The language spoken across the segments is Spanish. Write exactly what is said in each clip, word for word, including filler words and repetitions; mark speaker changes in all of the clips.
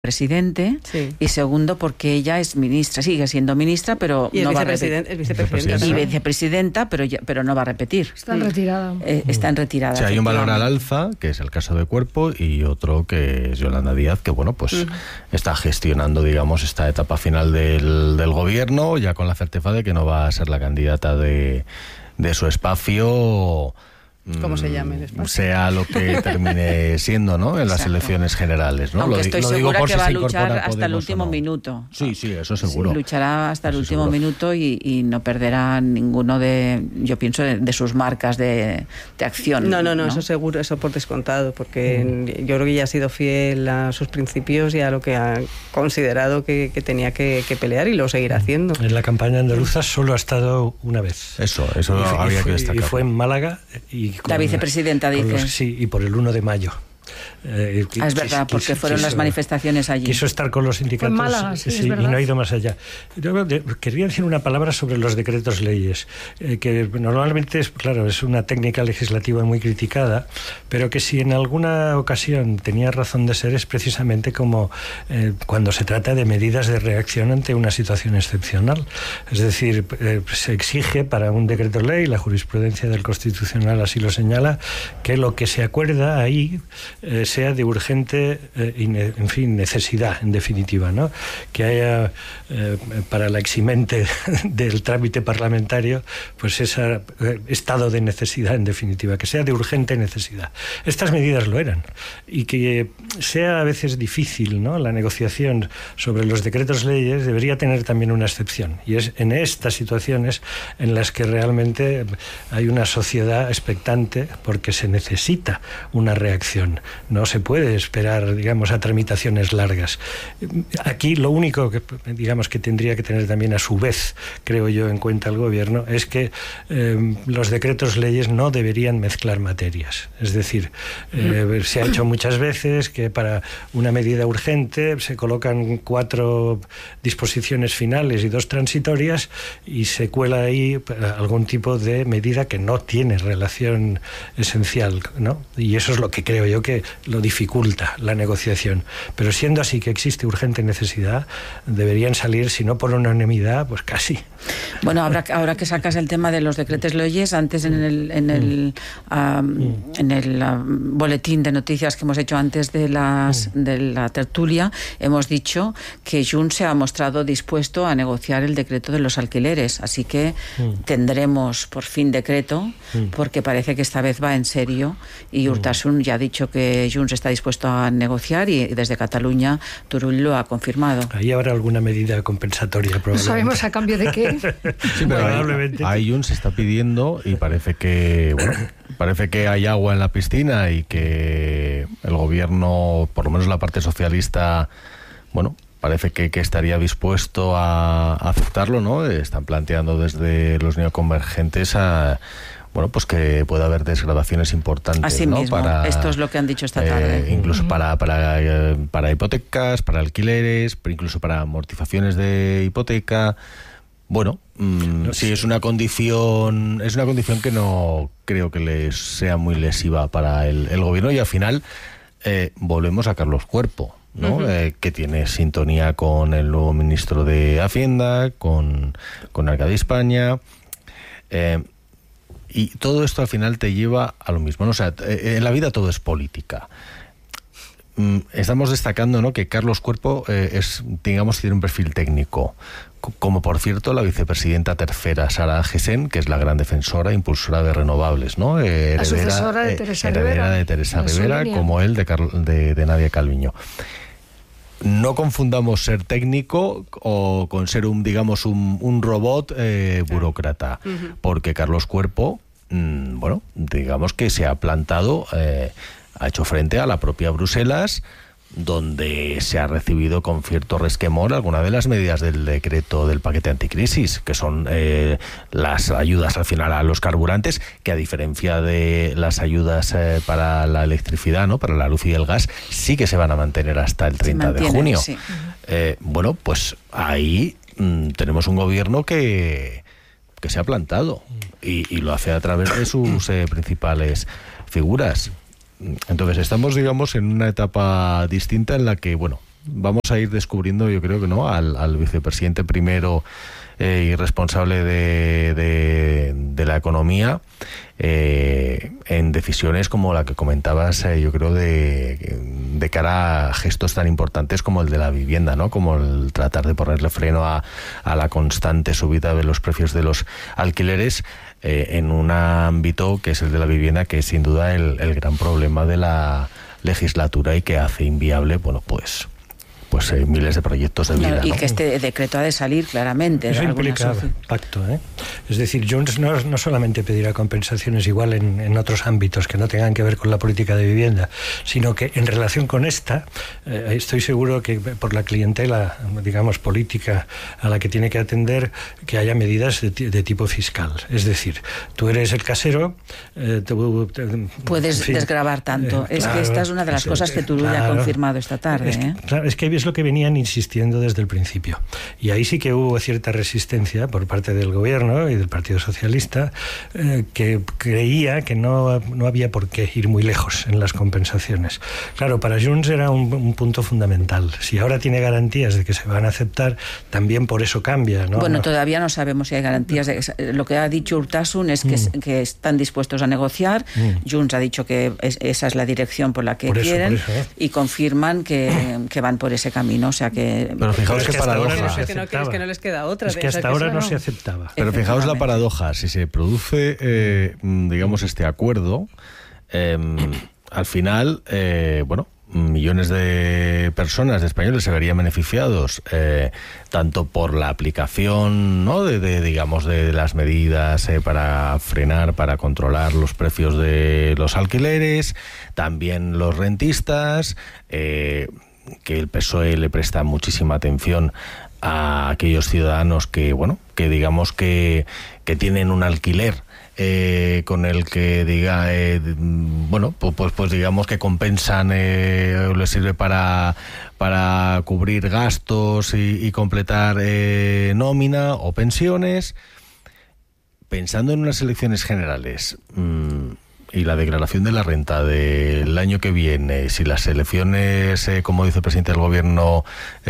Speaker 1: presidente, sí. Y segundo porque ella es ministra, sigue siendo ministra, pero
Speaker 2: y
Speaker 1: no va a
Speaker 2: repetir. Es vicepresidenta.
Speaker 1: Y vicepresidenta, pero ya, pero no va a repetir.
Speaker 3: Está en retirada.
Speaker 1: Eh, está en retirada.
Speaker 4: O sea, hay un valor al alza, que es el caso de Cuerpo, y otro que es Yolanda Díaz, que bueno, pues uh-huh. está gestionando, digamos, esta etapa final del, del gobierno, ya con la certeza de que no va a ser la candidata de, de su espacio.
Speaker 2: ¿Cómo se llame el espacio?
Speaker 4: Sea lo que termine siendo, ¿no? En las Exacto. elecciones generales, ¿no?
Speaker 1: Aunque
Speaker 4: lo,
Speaker 1: estoy
Speaker 4: lo
Speaker 1: segura
Speaker 4: digo
Speaker 1: que
Speaker 4: si
Speaker 1: va a luchar hasta
Speaker 4: Podemos
Speaker 1: el último
Speaker 4: no.
Speaker 1: minuto.
Speaker 4: Sí, sí, eso seguro.
Speaker 1: Sí, luchará hasta el
Speaker 4: eso
Speaker 1: último
Speaker 4: seguro.
Speaker 1: minuto y, y no perderá ninguno de, yo pienso, de, de sus marcas de, de acción.
Speaker 2: No, no, no,
Speaker 1: no,
Speaker 2: eso seguro, eso por descontado, porque mm. yo creo que ella ha sido fiel a sus principios y a lo que ha considerado que, que tenía que, que pelear y lo seguirá haciendo.
Speaker 5: En la campaña andaluza solo ha estado una vez.
Speaker 4: Eso, eso
Speaker 5: y,
Speaker 4: había
Speaker 5: y fue,
Speaker 4: que destacar.
Speaker 5: Y fue en Málaga. Y con,
Speaker 1: la vicepresidenta dice.
Speaker 5: Los, sí, y por el uno de mayo.
Speaker 1: Eh, ah, es verdad, porque quiso, fueron las manifestaciones allí.
Speaker 5: Quiso estar con los sindicatos
Speaker 3: Málaga, sí,
Speaker 5: sí, y no ha ido más allá. Yo quería decir una palabra sobre los decretos leyes, eh, que normalmente es, claro, es una técnica legislativa muy criticada, pero que si en alguna ocasión tenía razón de ser es precisamente como eh, cuando se trata de medidas de reacción ante una situación excepcional. Es decir, eh, se exige para un decreto ley, la jurisprudencia del Constitucional así lo señala, que lo que se acuerda ahí Eh, sea de urgente, eh, y ne- en fin, necesidad, en definitiva, ¿no? Que haya, eh, para la eximente del trámite parlamentario, pues ese eh, estado de necesidad, en definitiva, que sea de urgente necesidad. Estas medidas lo eran. Y que sea a veces difícil, ¿no?, la negociación sobre los decretos leyes debería tener también una excepción. Y es en estas situaciones en las que realmente hay una sociedad expectante porque se necesita una reacción. No se puede esperar, digamos, a tramitaciones largas. Aquí lo único que, digamos, que tendría que tener también a su vez, creo yo, en cuenta el gobierno, es que eh, los decretos leyes no deberían mezclar materias. Es decir, eh, se ha hecho muchas veces que para una medida urgente se colocan cuatro disposiciones finales y dos transitorias y se cuela ahí algún tipo de medida que no tiene relación esencial, ¿no? Y eso es lo que creo yo que lo dificulta la negociación. Pero siendo así que existe urgente necesidad, deberían salir, si no por unanimidad, pues casi.
Speaker 1: Bueno, ahora, ahora que sacas el tema de los decretos leyes, antes en el en el, mm. um, en el um, boletín de noticias que hemos hecho antes de las mm. de la tertulia, hemos dicho que Junts se ha mostrado dispuesto a negociar el decreto de los alquileres, así que mm. tendremos por fin decreto, mm. porque parece que esta vez va en serio y Urtasun ya ha dicho que Junts está dispuesto a negociar y desde Cataluña Turull lo ha confirmado.
Speaker 5: Ahí habrá alguna medida compensatoria, probablemente.
Speaker 3: No sabemos a cambio de qué.
Speaker 4: Sí, pero probablemente. Ahí Junts está pidiendo y parece que, bueno, parece que hay agua en la piscina y que el gobierno, por lo menos la parte socialista, bueno, parece que, que estaría dispuesto a, a aceptarlo, ¿no? Están planteando desde los neoconvergentes a... Bueno, pues que puede haber desgravaciones importantes.
Speaker 1: Así
Speaker 4: ¿no?
Speaker 1: mismo,
Speaker 4: para,
Speaker 1: esto es lo que han dicho esta tarde.
Speaker 4: Eh, incluso uh-huh. para, para, eh, para hipotecas, para alquileres, incluso para amortizaciones de hipoteca. Bueno, mmm, no, sí, sí, es una condición, es una condición que no creo que les sea muy lesiva para el, el gobierno y al final eh, volvemos a Carlos Cuerpo, ¿no? Uh-huh. Eh, que tiene sintonía con el nuevo ministro de Hacienda, con, con Arca de España. Eh, Y todo esto al final te lleva a lo mismo, ¿no? O sea, en la vida todo es política. Estamos destacando, ¿no?, que Carlos Cuerpo eh, es, digamos, tiene un perfil técnico. Como, por cierto, la vicepresidenta tercera, Sara Agesen, que es la gran defensora, impulsora de renovables, ¿no? Eh,
Speaker 3: la
Speaker 4: heredera,
Speaker 3: sucesora de Teresa
Speaker 4: eh,
Speaker 3: Rivera.
Speaker 4: de Teresa Rivera, como él, de, Carl, de, de Nadia Calviño. No confundamos ser técnico o con ser un, digamos, un, un robot eh, burócrata, uh-huh. porque Carlos Cuerpo, mmm, bueno, digamos que se ha plantado, eh, ha hecho frente a la propia Bruselas, donde se ha recibido con cierto resquemor alguna de las medidas del decreto del paquete anticrisis, que son eh, las ayudas al final a los carburantes, que a diferencia de las ayudas eh, para la electricidad, ¿no?, para la luz y el gas, sí que se van a mantener hasta el treinta de junio. Sí. Eh, bueno, pues ahí mmm, tenemos un gobierno que, que se ha plantado y, y lo hace a través de sus eh, principales figuras. Entonces estamos, digamos, en una etapa distinta en la que, bueno, vamos a ir descubriendo, yo creo que no, al, al vicepresidente primero eh, y responsable de, de, de la economía eh, en decisiones como la que comentabas, eh, yo creo, de, de cara a gestos tan importantes como el de la vivienda, ¿no? Como el tratar de ponerle freno a, a la constante subida de los precios de los alquileres eh, en un ámbito que es el de la vivienda, que es sin duda el, el gran problema de la legislatura y que hace inviable, bueno, pues pues eh, miles de proyectos de vida.
Speaker 1: Claro, y
Speaker 4: ¿no?
Speaker 1: que este decreto ha de salir claramente.
Speaker 5: Eso
Speaker 1: de
Speaker 5: implica pacto, ¿eh? Es decir, Junts no, no solamente pedirá compensaciones igual en, en otros ámbitos que no tengan que ver con la política de vivienda, sino que en relación con esta, eh, estoy seguro que por la clientela, digamos, política a la que tiene que atender, que haya medidas de, de tipo fiscal. Es decir, tú eres el casero, eh, tú, te,
Speaker 1: puedes en fin, desgravar tanto. Eh, es claro, que esta es una de las cosas que Turull claro, ha confirmado esta tarde.
Speaker 5: Es que,
Speaker 1: ¿eh?
Speaker 5: Claro, es que es lo que venían insistiendo desde el principio. Y ahí sí que hubo cierta resistencia por parte del gobierno y del Partido Socialista, eh, que creía que no, no había por qué ir muy lejos en las compensaciones. Claro, para Junts era un, un punto fundamental. Si ahora tiene garantías de que se van a aceptar, también por eso cambia, ¿no?
Speaker 1: Bueno,
Speaker 5: no.
Speaker 1: todavía no sabemos si hay garantías. De que, lo que ha dicho Urtasun es que, mm. que están dispuestos a negociar. Mm. Junts ha dicho que es, esa es la dirección por la que por eso, quieren por eso, ¿eh? Y confirman que, que van por ese camino. O sea que...
Speaker 4: Pero fijaos que, que paradoja.
Speaker 2: No es que, no, es que no les queda otra.
Speaker 5: Es que hasta ahora no, no se aceptaba.
Speaker 4: Pero fijaos la paradoja. Si se produce, eh, digamos, este acuerdo, eh, al final, eh, bueno, millones de personas, de españoles, se verían beneficiados eh, tanto por la aplicación, ¿no?, de, de digamos de las medidas eh, para frenar, para controlar los precios de los alquileres, también los rentistas, eh, que el P S O E le presta muchísima atención a aquellos ciudadanos que, bueno, que digamos que, que tienen un alquiler eh, con el que diga, eh, bueno, pues, pues, pues digamos que compensan, eh, les sirve para, para cubrir gastos y, y completar eh, nómina o pensiones. Pensando en unas elecciones generales, mmm, y la declaración de la renta del año que viene, si las elecciones, eh, como dice el presidente del gobierno,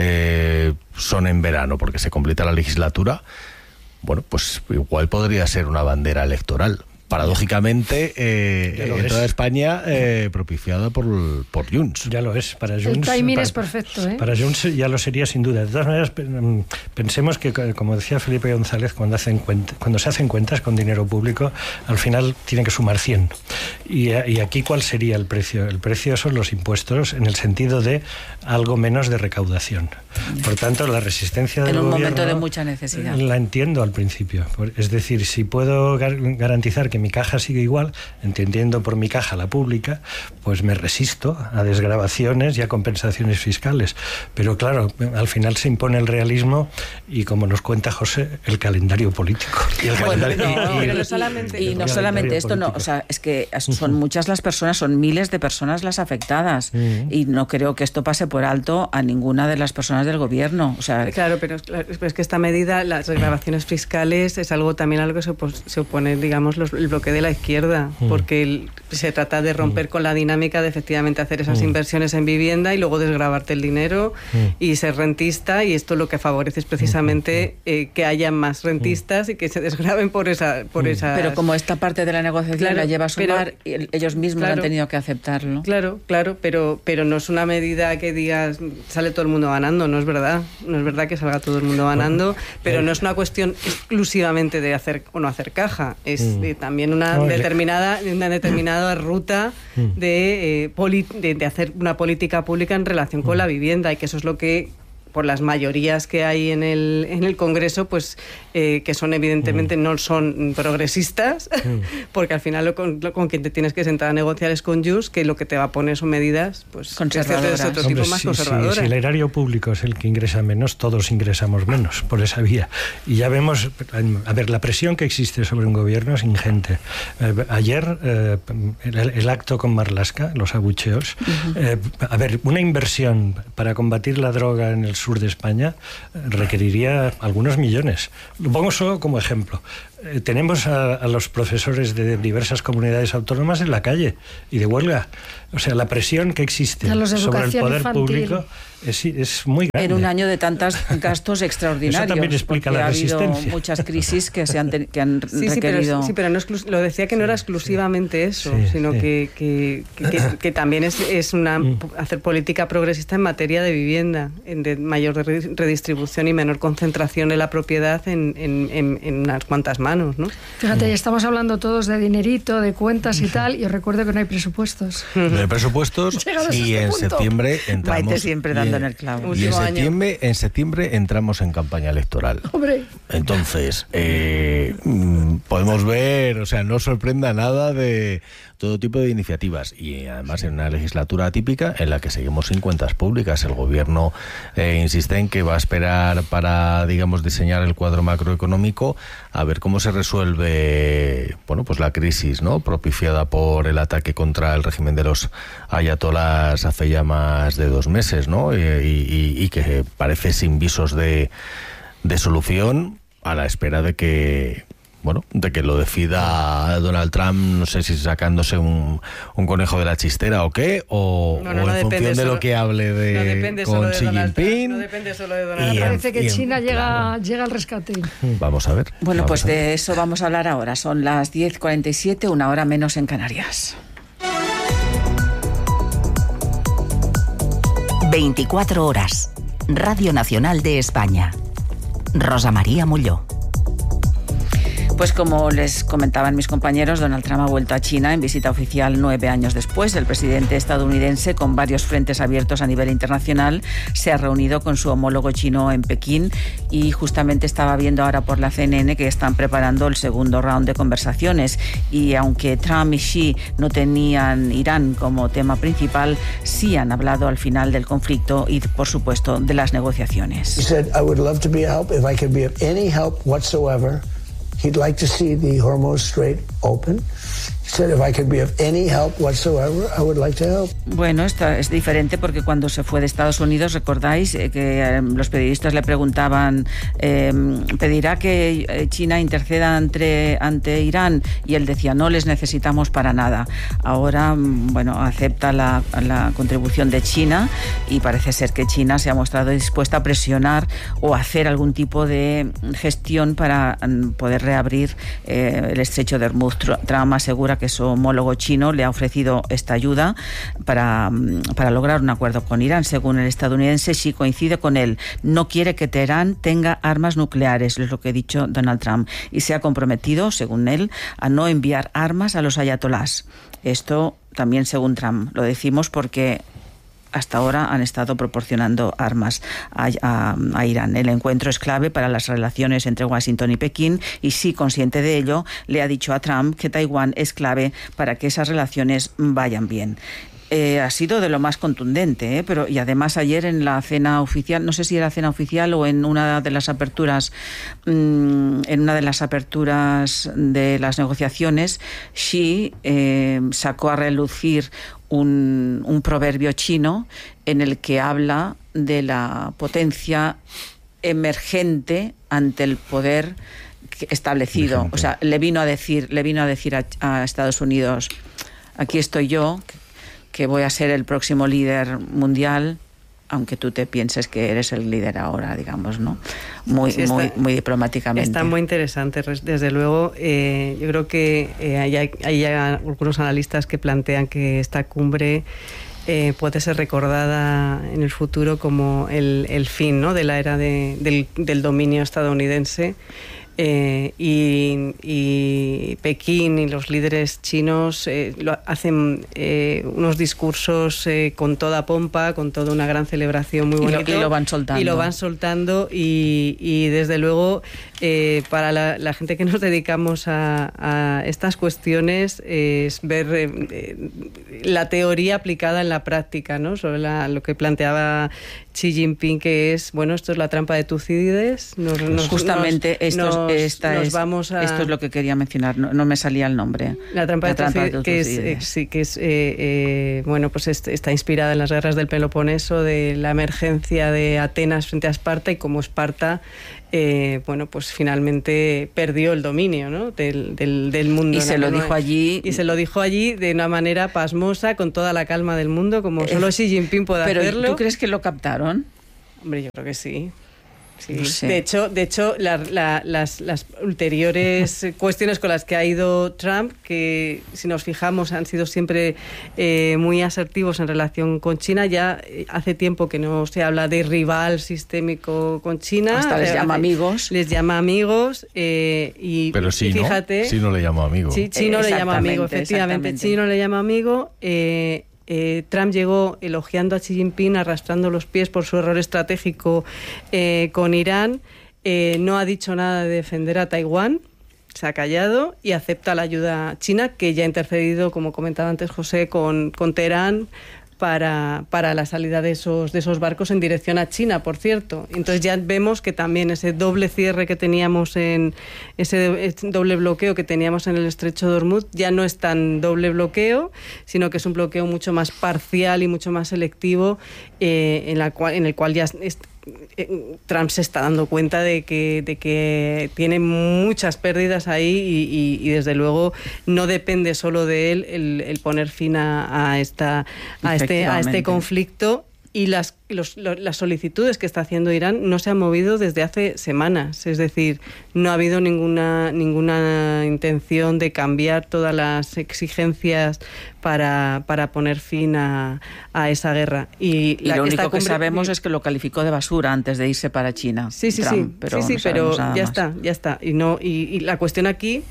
Speaker 4: eh, son en verano porque se completa la legislatura, bueno, pues igual podría ser una bandera electoral. Paradójicamente, eh, en toda España, eh, propiciada por, por Junts.
Speaker 5: Ya lo es. Para Junts,
Speaker 3: el timing
Speaker 5: para,
Speaker 3: es perfecto, ¿eh?
Speaker 5: Para Junts ya lo sería sin duda. De todas maneras, pensemos que, como decía Felipe González, cuando, hacen cuenta, cuando se hacen cuentas con dinero público, al final tienen que sumar cien. Y, y aquí, ¿cuál sería el precio? El precio son los impuestos en el sentido de algo menos de recaudación. Por tanto, la resistencia del
Speaker 1: en un
Speaker 5: gobierno,
Speaker 1: momento de mucha necesidad.
Speaker 5: La entiendo al principio. Es decir, si puedo gar- garantizar que mi caja sigue igual, entendiendo por mi caja la pública, pues me resisto a desgravaciones y a compensaciones fiscales. Pero claro, al final se impone el realismo y, como nos cuenta José, el calendario político. Y el
Speaker 1: bueno,
Speaker 5: calendario,
Speaker 1: no,
Speaker 5: y,
Speaker 1: pero
Speaker 5: y,
Speaker 1: no solamente, y,
Speaker 5: y
Speaker 1: no solamente esto, no, o sea, es que son muchas las personas, son miles de personas las afectadas, uh-huh. y no creo que esto pase por alto a ninguna de las personas del gobierno. O sea,
Speaker 2: claro, pero es, pero es que esta medida, las desgravaciones fiscales, es algo también a lo que se, se opone, digamos, los, el bloque de la izquierda, mm. porque el, se trata de romper mm. con la dinámica de efectivamente hacer esas mm. inversiones en vivienda y luego desgravarte el dinero mm. y ser rentista, y esto lo que favorece es precisamente mm. eh, que haya más rentistas mm. y que se desgraven por esa por mm. esas...
Speaker 1: Pero como esta parte de la negociación claro, la lleva a sumar, pero, ellos mismos claro, han tenido que aceptarlo.
Speaker 2: Claro, claro, pero, pero no es una medida que digas sale todo el mundo ganando, no es verdad, no es verdad que salga todo el mundo ganando, bueno, pero eh, no es una cuestión exclusivamente de hacer o no hacer caja, es mm. eh, también una no, determinada una determinada ruta mm. de, eh, poli, de, de hacer una política pública en relación con mm. la vivienda, y que eso es lo que, por las mayorías que hay en el en el Congreso, pues eh, que son evidentemente mm. no son progresistas, mm. porque al final lo con, lo con quien te tienes que sentar a negociar es con Junts, que lo que te va a poner son medidas pues
Speaker 1: conservadoras,
Speaker 2: de otro tipo.
Speaker 5: Hombre,
Speaker 2: más
Speaker 5: si,
Speaker 2: conservadoras.
Speaker 5: Si, si el erario público es el que ingresa menos, todos ingresamos menos por esa vía. Y ya vemos, a ver, la presión que existe sobre un gobierno es ingente. Eh, ayer, eh, el, el acto con Marlaska, los abucheos, uh-huh. eh, a ver, una inversión para combatir la droga en el sur de España requeriría algunos millones. Lo pongo solo como ejemplo. eh, tenemos a, a los profesores de diversas comunidades autónomas en la calle y de huelga. O sea, la presión que existe sobre el poder infantil. público es, es muy grande.
Speaker 1: En un año de tantos gastos extraordinarios.
Speaker 5: Eso también explica la resistencia.
Speaker 1: Ha habido muchas crisis que, se han, te, que han
Speaker 2: sí,
Speaker 1: requerido...
Speaker 2: Sí, pero, sí, pero no exclus- lo decía que no era exclusivamente eso,
Speaker 5: sí,
Speaker 2: sino
Speaker 5: sí.
Speaker 2: Que, que, que, que, que también es, es una
Speaker 5: Mm.
Speaker 2: hacer política progresista en materia de vivienda, en de mayor redistribución y menor concentración de la propiedad en, en, en, en unas cuantas manos, ¿no?
Speaker 3: Fíjate, ya estamos hablando todos de dinerito, de cuentas y tal, y os recuerdo que no hay presupuestos.
Speaker 4: No hay presupuestos y
Speaker 3: este
Speaker 4: en
Speaker 3: punto.
Speaker 4: septiembre entramos...
Speaker 1: Maite siempre dando en el clavo.
Speaker 4: Y en septiembre, en septiembre entramos en campaña electoral.
Speaker 3: Hombre.
Speaker 4: Entonces, eh, podemos ver, o sea, no sorprenda nada de todo tipo de iniciativas y además en una legislatura atípica en la que seguimos sin cuentas públicas. El gobierno eh, insiste en que va a esperar para, digamos, diseñar el cuadro macroeconómico a ver cómo se resuelve, bueno, pues la crisis, ¿no?, propiciada por el ataque contra el régimen de los ayatolás hace ya más de dos meses, ¿no?, y, y, y que parece sin visos de, de solución, a la espera de que, bueno, de que lo decida Donald Trump, no sé si sacándose un, un conejo de la chistera o qué, o,
Speaker 2: No, no,
Speaker 4: o
Speaker 2: no
Speaker 4: en función de
Speaker 2: solo,
Speaker 4: lo que hable de,
Speaker 2: no depende
Speaker 4: con
Speaker 2: solo de
Speaker 4: Xi
Speaker 2: Donald
Speaker 4: Jinping.
Speaker 2: Trump, no depende solo de Donald
Speaker 4: Y
Speaker 2: Trump.
Speaker 3: Parece que
Speaker 4: en-
Speaker 3: China
Speaker 4: en-
Speaker 3: llega,
Speaker 4: claro.
Speaker 3: llega al rescate.
Speaker 4: Vamos a ver.
Speaker 1: Bueno,
Speaker 4: vamos
Speaker 1: pues
Speaker 4: a ver.
Speaker 1: de eso vamos a hablar ahora. Son las diez cuarenta y siete, una hora menos en Canarias.
Speaker 6: veinticuatro horas. Radio Nacional de España. Rosa María Molló.
Speaker 1: Pues como les comentaban mis compañeros, Donald Trump ha vuelto a China en visita oficial nueve años después. El presidente estadounidense, con varios frentes abiertos a nivel internacional, se ha reunido con su homólogo chino en Pekín y justamente estaba viendo ahora por la C N N que están preparando el segundo round de conversaciones y aunque Trump y Xi no tenían Irán como tema principal, sí han hablado al final del conflicto y, por supuesto, de las negociaciones.
Speaker 7: He said, I would love to be a help. If I could be of any help whatsoever, he'd like to see the Hormuz Strait open. He said, if I could be of any help whatsoever, I would like to help.
Speaker 1: Bueno, esta es diferente porque cuando se fue de Estados Unidos, recordáis eh, que eh, los periodistas le preguntaban, eh, ¿pedirá que China interceda ante, ante Irán? Y él decía, no les necesitamos para nada. Ahora, bueno, acepta la, la contribución de China y parece ser que China se ha mostrado dispuesta a presionar o hacer algún tipo de gestión para poder reabrir eh, el estrecho de Hormuz. Trump asegura que su homólogo chino le ha ofrecido esta ayuda para, para lograr un acuerdo con Irán. Según el estadounidense, Xi coincide con él. No quiere que Teherán tenga armas nucleares, es lo que ha dicho Donald Trump, y se ha comprometido, según él, a no enviar armas a los ayatolás. Esto también según Trump. Lo decimos porque hasta ahora han estado proporcionando armas a, a, a Irán. El encuentro es clave para las relaciones entre Washington y Pekín y, sí, consciente de ello, le ha dicho a Trump que Taiwán es clave para que esas relaciones vayan bien. Eh, ha sido de lo más contundente, ¿eh? Pero y además ayer en la cena oficial, no sé si era cena oficial o en una de las aperturas, mmm, en una de las aperturas de las negociaciones, Xi eh, sacó a relucir un, un proverbio chino en el que habla de la potencia emergente ante el poder establecido. Emergente. O sea, le vino a decir, le vino a decir a, a Estados Unidos, aquí estoy yo, que voy a ser el próximo líder mundial, aunque tú te pienses que eres el líder ahora, digamos, ¿no? Muy, sí, está, muy, muy diplomáticamente.
Speaker 2: Está muy interesante, desde luego. Eh, yo creo que eh, hay, hay algunos analistas que plantean que esta cumbre eh, puede ser recordada en el futuro como el, el fin, ¿no?, de la era de, del, del dominio estadounidense. Eh, y, y Pekín y los líderes chinos eh, lo hacen eh, unos discursos eh, con toda pompa, con toda una gran celebración muy bonita.
Speaker 1: Y, y lo van soltando.
Speaker 2: Y lo van soltando y, y desde luego eh, para la, la gente que nos dedicamos a, a estas cuestiones eh, es ver eh, la teoría aplicada en la práctica, ¿no?, sobre la, lo que planteaba Xi Jinping, que es, bueno, esto es la trampa de Tucídides. Nos, nos,
Speaker 1: Justamente
Speaker 2: nos,
Speaker 1: esto,
Speaker 2: nos,
Speaker 1: esta
Speaker 2: nos
Speaker 1: es,
Speaker 2: vamos a...
Speaker 1: Esto es lo que quería mencionar, no, no me salía el nombre.
Speaker 2: La trampa,
Speaker 1: La
Speaker 2: de,
Speaker 1: trampa
Speaker 2: Tucídides,
Speaker 1: de
Speaker 2: que es,
Speaker 1: Tucídides.
Speaker 2: eh, sí, que es, eh, eh, bueno, pues es, está inspirada en las guerras del Peloponeso, de la emergencia de Atenas frente a Esparta y cómo Esparta, eh, bueno, pues finalmente perdió el dominio, ¿no? del, del, del mundo.
Speaker 1: Y se lo dijo allí.
Speaker 2: Y se lo dijo allí de una manera pasmosa, con toda la calma del mundo, como solo Xi Jinping puede
Speaker 1: pero
Speaker 2: hacerlo.
Speaker 1: ¿tú crees que lo captaron?
Speaker 2: Hombre, yo creo que sí. Sí.
Speaker 1: No sé.
Speaker 2: De hecho, de hecho la, la, las, las ulteriores cuestiones con las que ha ido Trump, que si nos fijamos han sido siempre eh, muy asertivos en relación con China, ya hace tiempo que no se habla de rival sistémico con China.
Speaker 1: Hasta les
Speaker 2: eh,
Speaker 1: llama
Speaker 2: hace,
Speaker 1: amigos.
Speaker 2: Les llama amigos eh, y,
Speaker 4: Pero sí,
Speaker 2: y fíjate...
Speaker 4: ¿no? Sí no le llama amigo.
Speaker 2: Sí, Chino le llama amigo, efectivamente. Chino le llama amigo... Eh, Eh, Trump llegó elogiando a Xi Jinping, arrastrando los pies por su error estratégico eh, con Irán. Eh, no ha dicho nada de defender a Taiwán, se ha callado y acepta la ayuda china, que ya ha intercedido, como comentaba antes José, con, con Teherán para, para la salida de esos, de esos barcos en dirección a China, por cierto. Entonces ya vemos que también ese doble cierre que teníamos en ese doble bloqueo que teníamos en el estrecho de Hormuz ya no es tan doble bloqueo, sino que es un bloqueo mucho más parcial y mucho más selectivo, eh, en, la cual, en el cual ya es, Trump se está dando cuenta de que, de que tiene muchas pérdidas ahí y, y, y desde luego no depende solo de él el, el poner fin a, a, esta, a, este, a este conflicto. Y las, los, las solicitudes que está haciendo Irán no se han movido desde hace semanas. Es decir, no ha habido ninguna, ninguna intención de cambiar todas las exigencias para, para poner fin a, a esa guerra. Y,
Speaker 1: y
Speaker 2: la,
Speaker 1: lo único
Speaker 2: cumbre,
Speaker 1: que sabemos es que lo calificó de basura antes de irse para China.
Speaker 2: Sí, sí,
Speaker 1: Trump,
Speaker 2: sí.
Speaker 1: Pero,
Speaker 2: sí, sí,
Speaker 1: no
Speaker 2: pero ya
Speaker 1: más.
Speaker 2: está, ya está. Y, no, y, y la cuestión aquí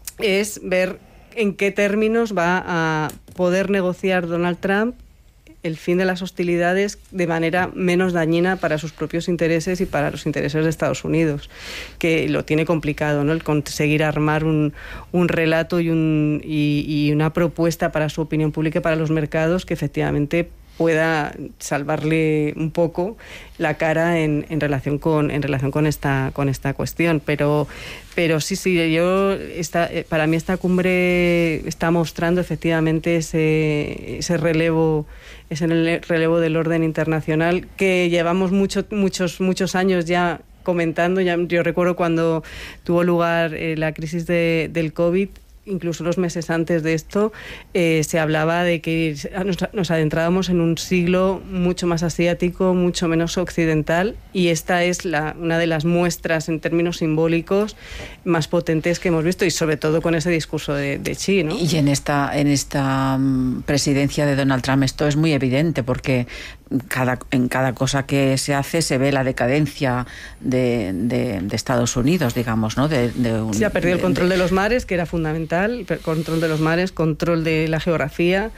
Speaker 2: es ver en qué términos va a poder negociar Donald Trump el fin de las hostilidades de manera menos dañina para sus propios intereses y para los intereses de Estados Unidos, que lo tiene complicado, ¿no? El conseguir armar un, un relato y, un, y, y una propuesta para su opinión pública y para los mercados que efectivamente pueda salvarle un poco la cara en, en relación con en relación con esta con esta cuestión, pero pero sí sí yo esta, para mí esta cumbre está mostrando efectivamente ese ese relevo ese relevo del orden internacional que llevamos mucho, muchos muchos años ya comentando. Ya, yo recuerdo cuando tuvo lugar eh, la crisis de, del COVID, incluso unos meses antes de esto, eh, se hablaba de que nos, nos adentrábamos en un siglo mucho más asiático, mucho menos occidental, y esta es la, una de las muestras en términos simbólicos más potentes que hemos visto, y sobre todo con ese discurso de, de Xi, ¿no?
Speaker 1: Y en esta, en esta um, presidencia de Donald Trump esto es muy evidente, porque cada, en cada cosa que se hace se ve la decadencia de, de, de Estados Unidos, digamos, ¿no? De, de un,
Speaker 2: se ha perdido
Speaker 1: de,
Speaker 2: el control
Speaker 1: de,
Speaker 2: de los mares, que era fundamental, control de los mares, control de la geografía,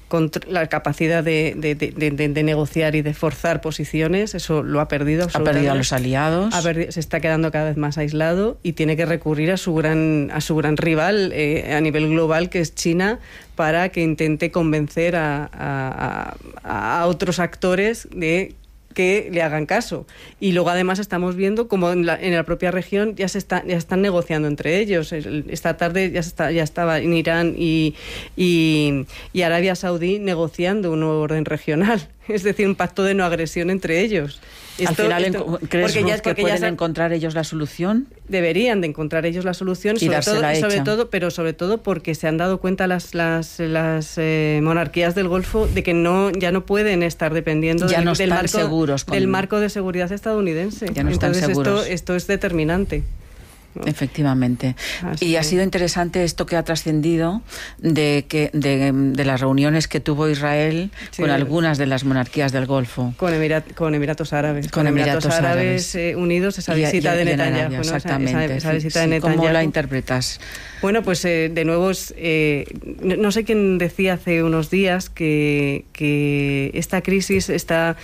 Speaker 2: la capacidad de, de, de, de, de negociar y de forzar posiciones, eso lo ha perdido absolutamente.
Speaker 1: Ha perdido a los aliados.
Speaker 2: Ha perdido, se está quedando cada vez más aislado y tiene que recurrir a su gran, a su gran rival eh, a nivel global, que es China, para que intente convencer a, a, a, a otros actores de que le hagan caso. Y luego además estamos viendo como en la, en la propia región ya se está, ya están negociando entre ellos. Esta tarde ya, se está, ya estaba en Irán y, y, y Arabia Saudí negociando un nuevo orden regional, es decir, un pacto de no agresión entre ellos.
Speaker 1: Esto, Al final, esto, ¿crees porque ya, porque que pueden ya se, encontrar ellos la solución?
Speaker 2: Deberían de encontrar ellos la solución,
Speaker 1: y
Speaker 2: sobre, todo,
Speaker 1: y
Speaker 2: sobre todo, pero sobre todo porque se han dado cuenta las las, las eh, monarquías del Golfo de que no ya no pueden estar dependiendo
Speaker 1: ya
Speaker 2: del,
Speaker 1: no
Speaker 2: del, marco,
Speaker 1: seguros con...
Speaker 2: del marco de seguridad estadounidense.
Speaker 1: Ya no
Speaker 2: Entonces
Speaker 1: están seguros.
Speaker 2: Esto, esto es determinante, ¿no?
Speaker 1: Efectivamente.
Speaker 2: Así
Speaker 1: y ha
Speaker 2: que...
Speaker 1: sido interesante esto que ha trascendido de que de, de las reuniones que tuvo Israel sí, con algunas de las monarquías del Golfo.
Speaker 2: Con, Emirat, con Emiratos Árabes.
Speaker 1: Con, con Emiratos, Emiratos Árabes,
Speaker 2: Árabes eh, Unidos, esa visita y, y, de Netanyahu.
Speaker 1: Arabia,
Speaker 2: ¿no?
Speaker 1: Exactamente.
Speaker 2: Esa, esa visita
Speaker 1: sí,
Speaker 2: de Netanyahu.
Speaker 1: ¿Cómo la interpretas?
Speaker 2: Bueno, pues eh, de nuevo, es, eh, no, no sé quién decía hace unos días que, que esta crisis está...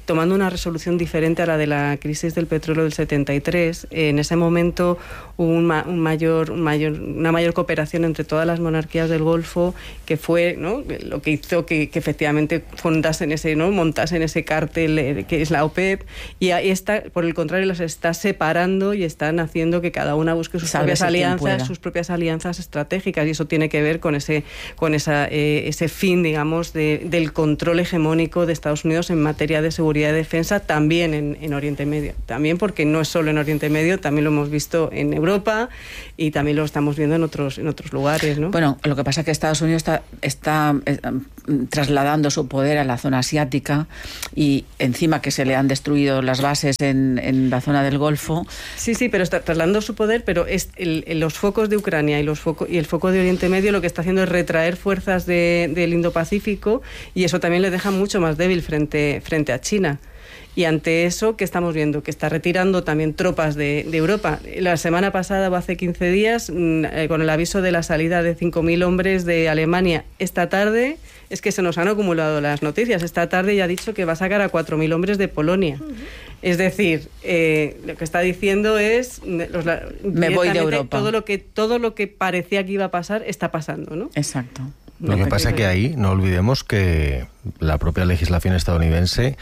Speaker 2: tomando una resolución diferente a la de la crisis del petróleo del setenta y tres. En ese momento hubo un, ma- un mayor, un mayor, una mayor cooperación entre todas las monarquías del Golfo, que fue, ¿no?, lo que hizo que, que efectivamente fundasen ese, ¿no?, montasen ese cártel eh, que es la OPEP, y ahí está, por el contrario, las está separando y están haciendo que cada una busque sus propias alianzas, sus propias alianzas estratégicas, y eso tiene que ver con ese, con esa, eh, ese fin, digamos, de, del control hegemónico de Estados Unidos en materia de seguridad y defensa, también en, en Oriente Medio. También porque no es solo en Oriente Medio, también lo hemos visto en Europa y también lo estamos viendo en otros, en otros lugares, ¿no?
Speaker 1: Bueno, lo que pasa es que Estados Unidos está, está eh, trasladando su poder a la zona asiática, y encima que se le han destruido las bases en, en la zona del Golfo.
Speaker 2: Sí, sí, pero está trasladando su poder, pero es el, el, los focos de Ucrania y, los foco, y el foco de Oriente Medio lo que está haciendo es retraer fuerzas de, del Indo-Pacífico, y eso también le deja mucho más débil frente, frente a China. Y ante eso, ¿qué estamos viendo? Que está retirando también tropas de, de Europa. La semana pasada, o hace quince días, eh, con el aviso de la salida de cinco mil hombres de Alemania, esta tarde, es que se nos han acumulado las noticias. Esta tarde ya ha dicho que va a sacar a cuatro mil hombres de Polonia. Uh-huh. Es decir, eh, lo que está diciendo es... Los,
Speaker 1: Me voy de Europa.
Speaker 2: Todo lo, que, todo lo que parecía que iba a pasar, está pasando, ¿no?
Speaker 1: Exacto.
Speaker 4: Lo que pasa es que ahí no olvidemos que la propia legislación estadounidense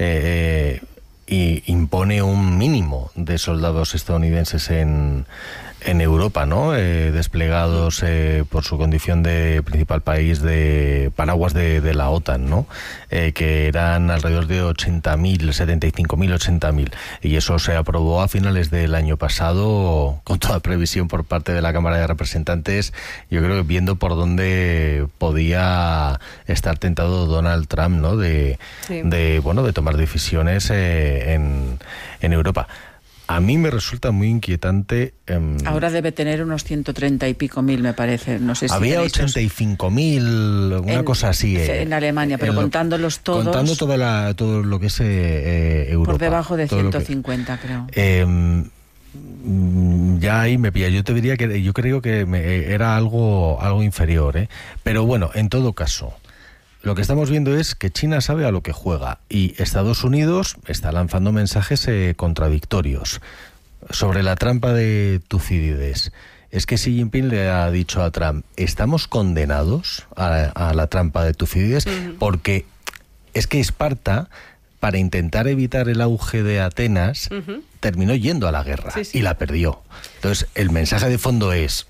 Speaker 4: eh, eh, impone un mínimo de soldados estadounidenses en, en Europa, ¿no? Eh, desplegados eh, por su condición de principal país de paraguas de, de la OTAN, ¿no? Eh, que eran alrededor de ochenta mil, setenta y cinco mil, ochenta mil. Y eso se aprobó a finales del año pasado con toda previsión por parte de la Cámara de Representantes, yo creo que viendo por dónde podía estar tentado Donald Trump, ¿no? De, sí. de bueno, de tomar decisiones eh, en, en Europa. A mí me resulta muy inquietante. Um,
Speaker 1: Ahora debe tener unos ciento treinta y pico mil, me parece. No sé si
Speaker 4: había ochenta y cinco mil, una
Speaker 1: en,
Speaker 4: cosa así.
Speaker 1: Eh, en Alemania, pero en lo, contándolos todos.
Speaker 4: Contando toda la, todo lo que es eh, Europa.
Speaker 1: Por debajo de ciento cincuenta, que, creo.
Speaker 4: Eh, ya ahí me pilla. Yo te diría que yo creo que me, era algo, algo inferior, ¿eh? Pero bueno, en todo caso, lo que estamos viendo es que China sabe a lo que juega, y Estados Unidos está lanzando mensajes eh, contradictorios sobre la trampa de Tucídides. Es que Xi Jinping le ha dicho a Trump: estamos condenados a, a la trampa de Tucídides, uh-huh. porque es que Esparta, para intentar evitar el auge de Atenas, uh-huh. terminó yendo a la guerra, sí, sí. y la perdió. Entonces, el mensaje de fondo es: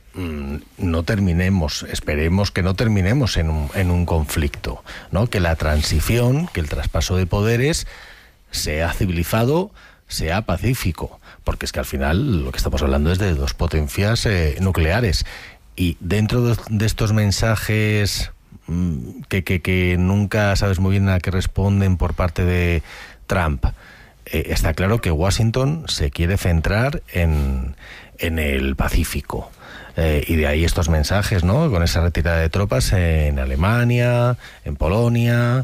Speaker 4: no terminemos, esperemos que no terminemos en un, en un conflicto, ¿no? Que la transición, que el traspaso de poderes sea civilizado, sea pacífico, porque es que al final lo que estamos hablando es de dos potencias eh, nucleares, y dentro de, de estos mensajes mmm, que, que, que nunca sabes muy bien a qué responden por parte de Trump, eh, está claro que Washington se quiere centrar en, en el Pacífico. Eh, y de ahí estos mensajes, ¿no? Con esa retirada de tropas en Alemania, en Polonia,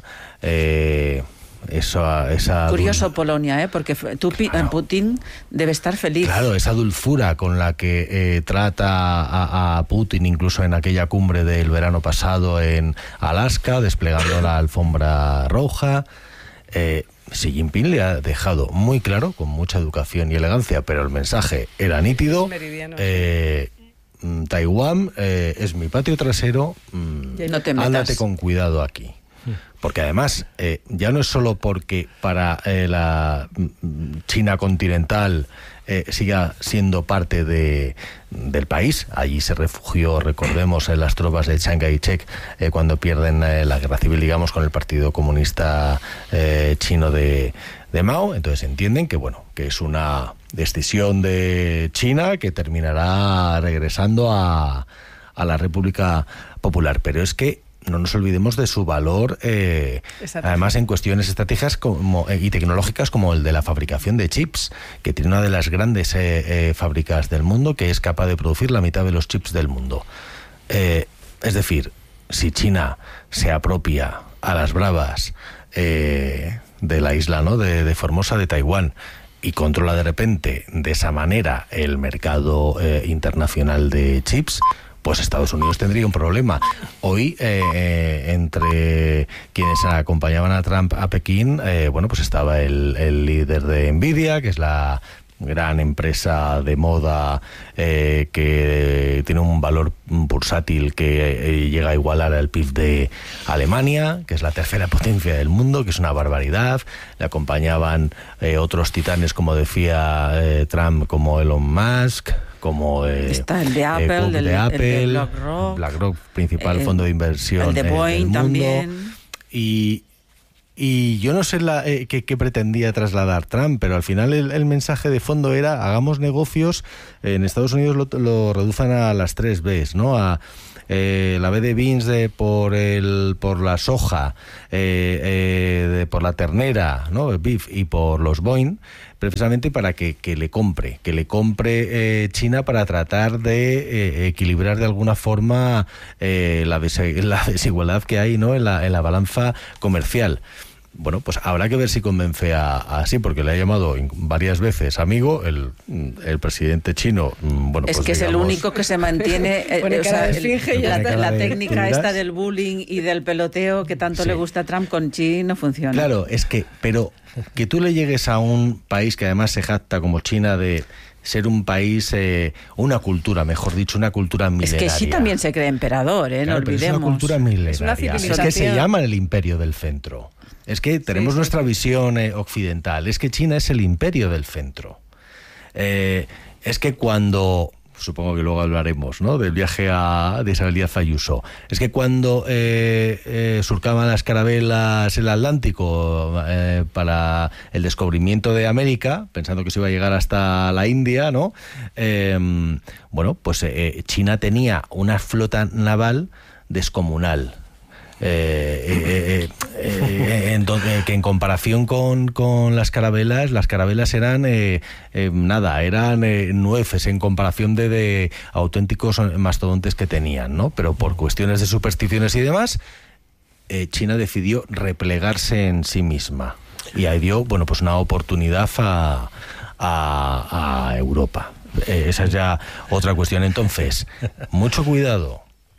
Speaker 4: eh, eso, esa...
Speaker 1: Curioso Polonia, ¿eh? Porque tú, claro. Putin debe estar feliz.
Speaker 4: Claro, esa dulzura con la que eh, trata a, a Putin, incluso en aquella cumbre del verano pasado en Alaska, desplegando la alfombra roja. Eh, Xi Jinping le ha dejado muy claro, con mucha educación y elegancia, pero el mensaje era nítido. Eh, Taiwán eh, es mi patio trasero, mmm, no te metas. Ándate con cuidado aquí. Porque además, eh, ya no es solo porque para eh, la China continental eh, siga siendo parte de, del país. Allí se refugió, recordemos, en las tropas de Chiang Kai-shek eh, cuando pierden eh, la guerra civil, digamos, con el Partido Comunista eh, Chino de, de Mao. Entonces entienden que, bueno, que es una decisión de China que terminará regresando a, a la República Popular. Pero es que no nos olvidemos de su valor, eh, además en cuestiones estratégicas como, eh, y tecnológicas, como el de la fabricación de chips, que tiene una de las grandes eh, eh, fábricas del mundo, que es capaz de producir la mitad de los chips del mundo. Eh, es decir, si China se apropia a las bravas eh, de la isla, ¿no?, de, de Formosa, de Taiwán, y controla de repente de esa manera el mercado eh, internacional de chips, pues Estados Unidos tendría un problema. Hoy, eh, eh, entre quienes acompañaban a Trump a Pekín, eh, bueno, pues estaba el, el líder de Nvidia, que es la gran empresa de moda eh, que tiene un valor bursátil que eh, llega a igualar al P I B de Alemania, que es la tercera potencia del mundo, que es una barbaridad. Le acompañaban eh, otros titanes, como decía eh, Trump, como Elon Musk, como eh,
Speaker 1: está el de Apple,
Speaker 4: eh,
Speaker 1: el,
Speaker 4: de Apple,
Speaker 1: el de BlackRock,
Speaker 4: BlackRock, principal
Speaker 1: el,
Speaker 4: fondo de inversión
Speaker 1: el de Boeing
Speaker 4: eh, del mundo.
Speaker 1: también.
Speaker 4: Y Y yo no sé la, eh, qué, qué pretendía trasladar Trump, pero al final el, el mensaje de fondo era: hagamos negocios. En Estados Unidos lo, lo reduzcan a las tres Bs, ¿no? A eh, la B de beans de, por el por la soja, eh, eh, de, por la ternera, ¿no? El beef, y por los Boeing, precisamente para que, que le compre, que le compre eh, China, para tratar de eh, equilibrar de alguna forma eh, la, des la desigualdad que hay, ¿no? en, la, en la balanza comercial. Bueno, pues habrá que ver si convence a, a sí, porque le ha llamado varias veces amigo el, el presidente chino. Bueno,
Speaker 1: es
Speaker 4: pues
Speaker 1: que
Speaker 4: digamos,
Speaker 1: es el único que se mantiene eh,
Speaker 2: pone
Speaker 1: o sea,
Speaker 2: cara de
Speaker 1: el,
Speaker 2: esfinge y ya
Speaker 1: la,
Speaker 2: está.
Speaker 1: la
Speaker 4: de
Speaker 1: técnica
Speaker 4: tiras.
Speaker 1: esta del bullying y del peloteo que tanto
Speaker 4: Sí.
Speaker 1: le gusta a Trump con Xi no funciona.
Speaker 4: Claro, es que, pero que tú le llegues a un país que además se jacta como China de ser un país, eh, una cultura, mejor dicho, una cultura milenaria.
Speaker 1: Es que Xi también se cree emperador, ¿eh?
Speaker 4: Claro,
Speaker 1: no
Speaker 4: pero
Speaker 1: olvidemos.
Speaker 4: es una cultura milenaria.
Speaker 2: Es una
Speaker 4: Es que
Speaker 2: civilización.
Speaker 4: se llama el imperio del centro. Es que tenemos
Speaker 2: sí,
Speaker 4: nuestra
Speaker 2: sí.
Speaker 4: visión eh, occidental. Es que China es el imperio del centro. Eh, es que cuando... Supongo que luego hablaremos, ¿no?, del viaje a, de Isabel Díaz Ayuso. Es que cuando eh, eh, surcaban las carabelas el Atlántico eh, para el descubrimiento de América, pensando que se iba a llegar hasta la India, ¿no? Eh, bueno, pues eh, China tenía una flota naval descomunal. Eh, eh, eh, eh, en donde, que en comparación con, con las carabelas, las carabelas eran eh, eh, nada, eran eh, nueces en comparación de, de auténticos mastodontes que tenían, ¿no? Pero por cuestiones de supersticiones y demás, eh, China decidió replegarse en sí misma y ahí dio, bueno, pues una oportunidad a, a, a Europa. Eh, esa es ya otra cuestión. Entonces, mucho cuidado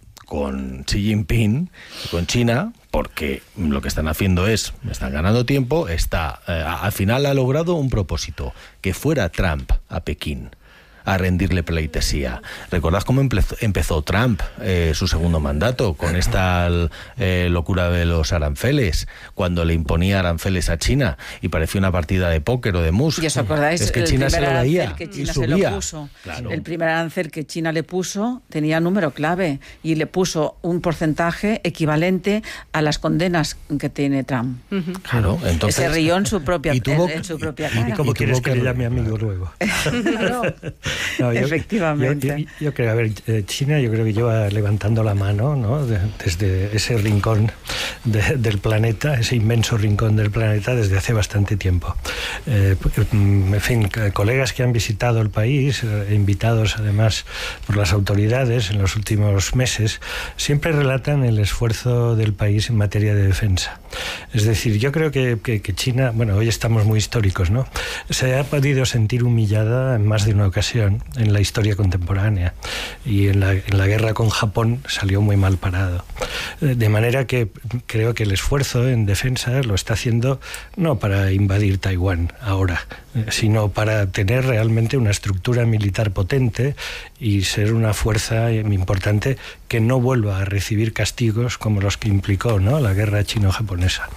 Speaker 4: con Xi Jinping, con China, porque lo que están haciendo es, están ganando tiempo, está, eh, al final ha logrado un propósito, que fuera Trump a Pekín a rendirle pleitesía. ¿Recordad cómo empezó, empezó Trump eh, su segundo mandato con esta eh, locura de los aranceles, cuando le imponía aranceles a China y parecía una partida de póker o de mus?
Speaker 1: ¿Y os acordáis?
Speaker 4: Es que
Speaker 1: el
Speaker 4: China se
Speaker 1: primer
Speaker 4: lo
Speaker 1: arancel
Speaker 4: veía
Speaker 1: que
Speaker 4: y
Speaker 1: China se
Speaker 4: subía.
Speaker 1: lo puso.
Speaker 4: Claro.
Speaker 1: El primer arancel que China le puso tenía número clave y le puso un porcentaje equivalente a las condenas que tiene Trump.
Speaker 4: Claro, entonces
Speaker 1: Se rió en su propia,
Speaker 4: y tuvo-
Speaker 1: en, en su propia
Speaker 4: y-
Speaker 1: cara.
Speaker 5: ¿Y cómo
Speaker 4: Y
Speaker 5: quieres
Speaker 4: tuvo
Speaker 5: que
Speaker 4: que
Speaker 5: le llame
Speaker 4: re-
Speaker 5: amigo luego?
Speaker 3: Claro.
Speaker 5: No, yo-
Speaker 1: Efectivamente.
Speaker 5: Yo, yo- yo creo, a ver, eh, China yo creo que lleva levantando la mano, ¿no?, de- desde ese rincón de- del planeta, ese inmenso rincón del planeta, desde hace bastante tiempo. Eh, en fin, colegas que han visitado el país, eh, invitados además por las autoridades en los últimos meses, siempre relatan el esfuerzo del país en materia de defensa. Es decir, yo creo que, que, que China, bueno, hoy estamos muy históricos, ¿no?, se ha podido sentir humillada en más de una ocasión en la historia contemporánea, y en la, en la guerra con Japón salió muy mal parado. De manera que creo que el esfuerzo en defensa lo está haciendo no para invadir Taiwán ahora, sino para tener realmente una estructura militar potente y ser una fuerza importante que no vuelva a recibir castigos como los que implicó, ¿no?, la guerra chino-japonesa.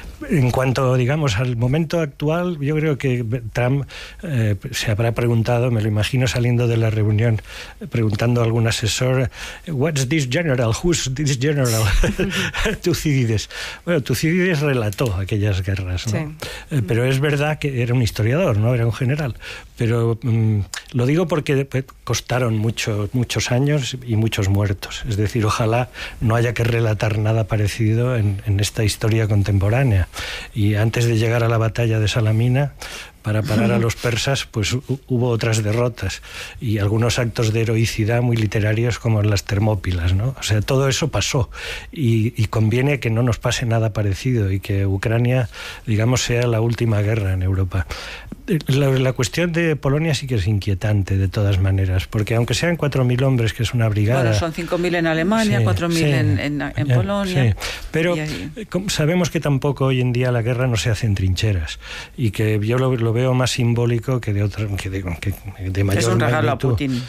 Speaker 5: En cuanto, digamos, al momento actual, yo creo que Trump eh, se habrá preguntado, me lo imagino saliendo de la reunión, preguntando a algún asesor, "What's this general? Who's this general?" Tucídides. Bueno, Tucídides relató aquellas guerras, ¿no?
Speaker 2: Sí.
Speaker 5: Eh, pero es verdad que era un historiador, no era un general. Pero mm, lo digo porque pues, costaron mucho, muchos años y muchos muertos. Es decir, ojalá no haya que relatar nada parecido en, en esta historia contemporánea. Y antes de llegar a la batalla de Salamina, para parar a los persas, pues hubo otras derrotas y algunos actos de heroicidad muy literarios como en las Termópilas, ¿no? O sea, todo eso pasó y, y conviene que no nos pase nada parecido y que Ucrania, digamos, sea la última guerra en Europa. La, la cuestión de Polonia sí que es inquietante de todas maneras, porque aunque sean cuatro mil hombres, que es una brigada...
Speaker 1: Bueno, son cinco mil en Alemania, sí, cuatro mil sí, en, en, en Polonia.
Speaker 5: Sí. Pero sabemos que tampoco hoy en día la guerra no se hace en trincheras, y que yo lo, lo veo más simbólico que de, otra, que de, que de mayor
Speaker 1: es un regalo
Speaker 5: magnitud.
Speaker 1: A Putin.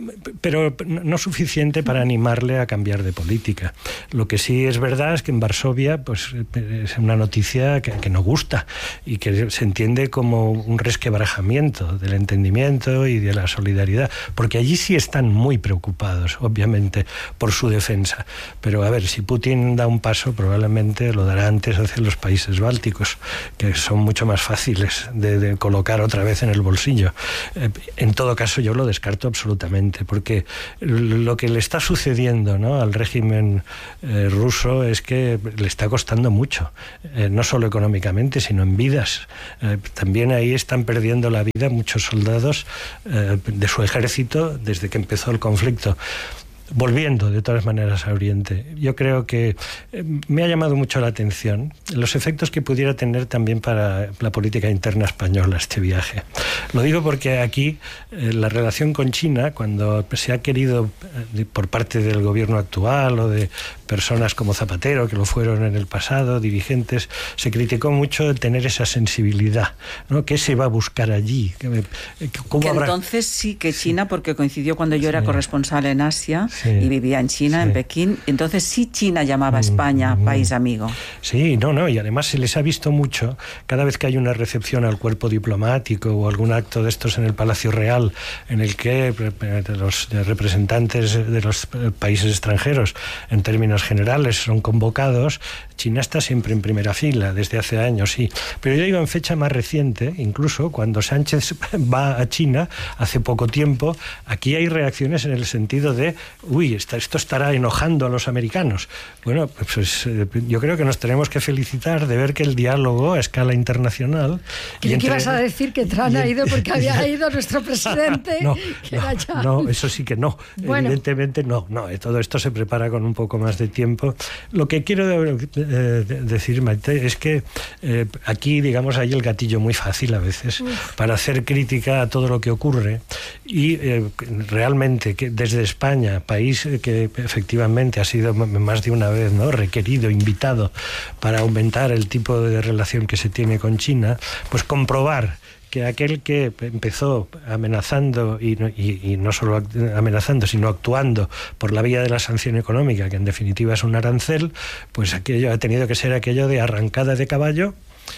Speaker 5: Pero no suficiente para animarle a cambiar de política. Lo que sí es verdad es que en Varsovia pues, es una noticia que, que no gusta y que se entiende como un resquebrajamiento del entendimiento y de la solidaridad, porque allí sí están muy preocupados, obviamente, por su defensa. Pero a ver, si Putin da un paso, probablemente lo dará antes hacia los países bálticos, que son mucho más fáciles de, de colocar otra vez en el bolsillo. Eh, en todo caso, yo lo descarto absolutamente, porque lo que le está sucediendo, ¿no?, al régimen eh, ruso es que le está costando mucho, eh, no solo económicamente, sino en vidas. Eh, también ahí están perdiendo la vida muchos soldados eh, de su ejército desde que empezó el conflicto. Volviendo, de todas maneras, a Oriente, yo creo que me ha llamado mucho la atención los efectos que pudiera tener también para la política interna española este viaje. Lo digo porque aquí eh, la relación con China, cuando se ha querido eh, por parte del gobierno actual o de personas como Zapatero, que lo fueron en el pasado, dirigentes, se criticó mucho el tener esa sensibilidad, ¿no? ¿Qué se va a buscar allí? ¿Cómo
Speaker 1: que
Speaker 5: habrá...
Speaker 1: entonces sí que China, porque coincidió cuando yo era sí. corresponsal en Asia, sí. y vivía en China, sí. en Pekín, entonces sí China llamaba a España mm, país amigo.
Speaker 5: Sí, no, no, y además se les ha visto mucho, cada vez que hay una recepción al cuerpo diplomático o algún acto de estos en el Palacio Real, en el que los representantes de los países extranjeros, en términos generales, son convocados, China está siempre en primera fila, desde hace años, sí. Pero yo digo en fecha más reciente, incluso cuando Sánchez va a China, hace poco tiempo, aquí hay reacciones en el sentido de, uy, esto estará enojando a los americanos. Bueno, pues yo creo que nos tenemos que felicitar de ver que el diálogo a escala internacional...
Speaker 3: Creo que ibas a decir que Trump ha ido porque había ido nuestro presidente.
Speaker 5: No,
Speaker 3: que
Speaker 5: no,
Speaker 3: era ya...
Speaker 5: no, eso sí que no.
Speaker 3: Bueno.
Speaker 5: Evidentemente no, no. Todo esto se prepara con un poco más de tiempo. Lo que quiero eh, decir, Maite, es que eh, aquí, digamos, hay el gatillo muy fácil a veces Uf. para hacer crítica a todo lo que ocurre y eh, realmente que desde España, país que efectivamente ha sido más de una vez, ¿no?, requerido, invitado para aumentar el tipo de relación que se tiene con China, pues comprobar que aquel que empezó amenazando, y no, y, y no solo amenazando, sino actuando por la vía de la sanción económica, que en definitiva es un arancel, pues aquello ha tenido que ser aquello de arrancada de caballo,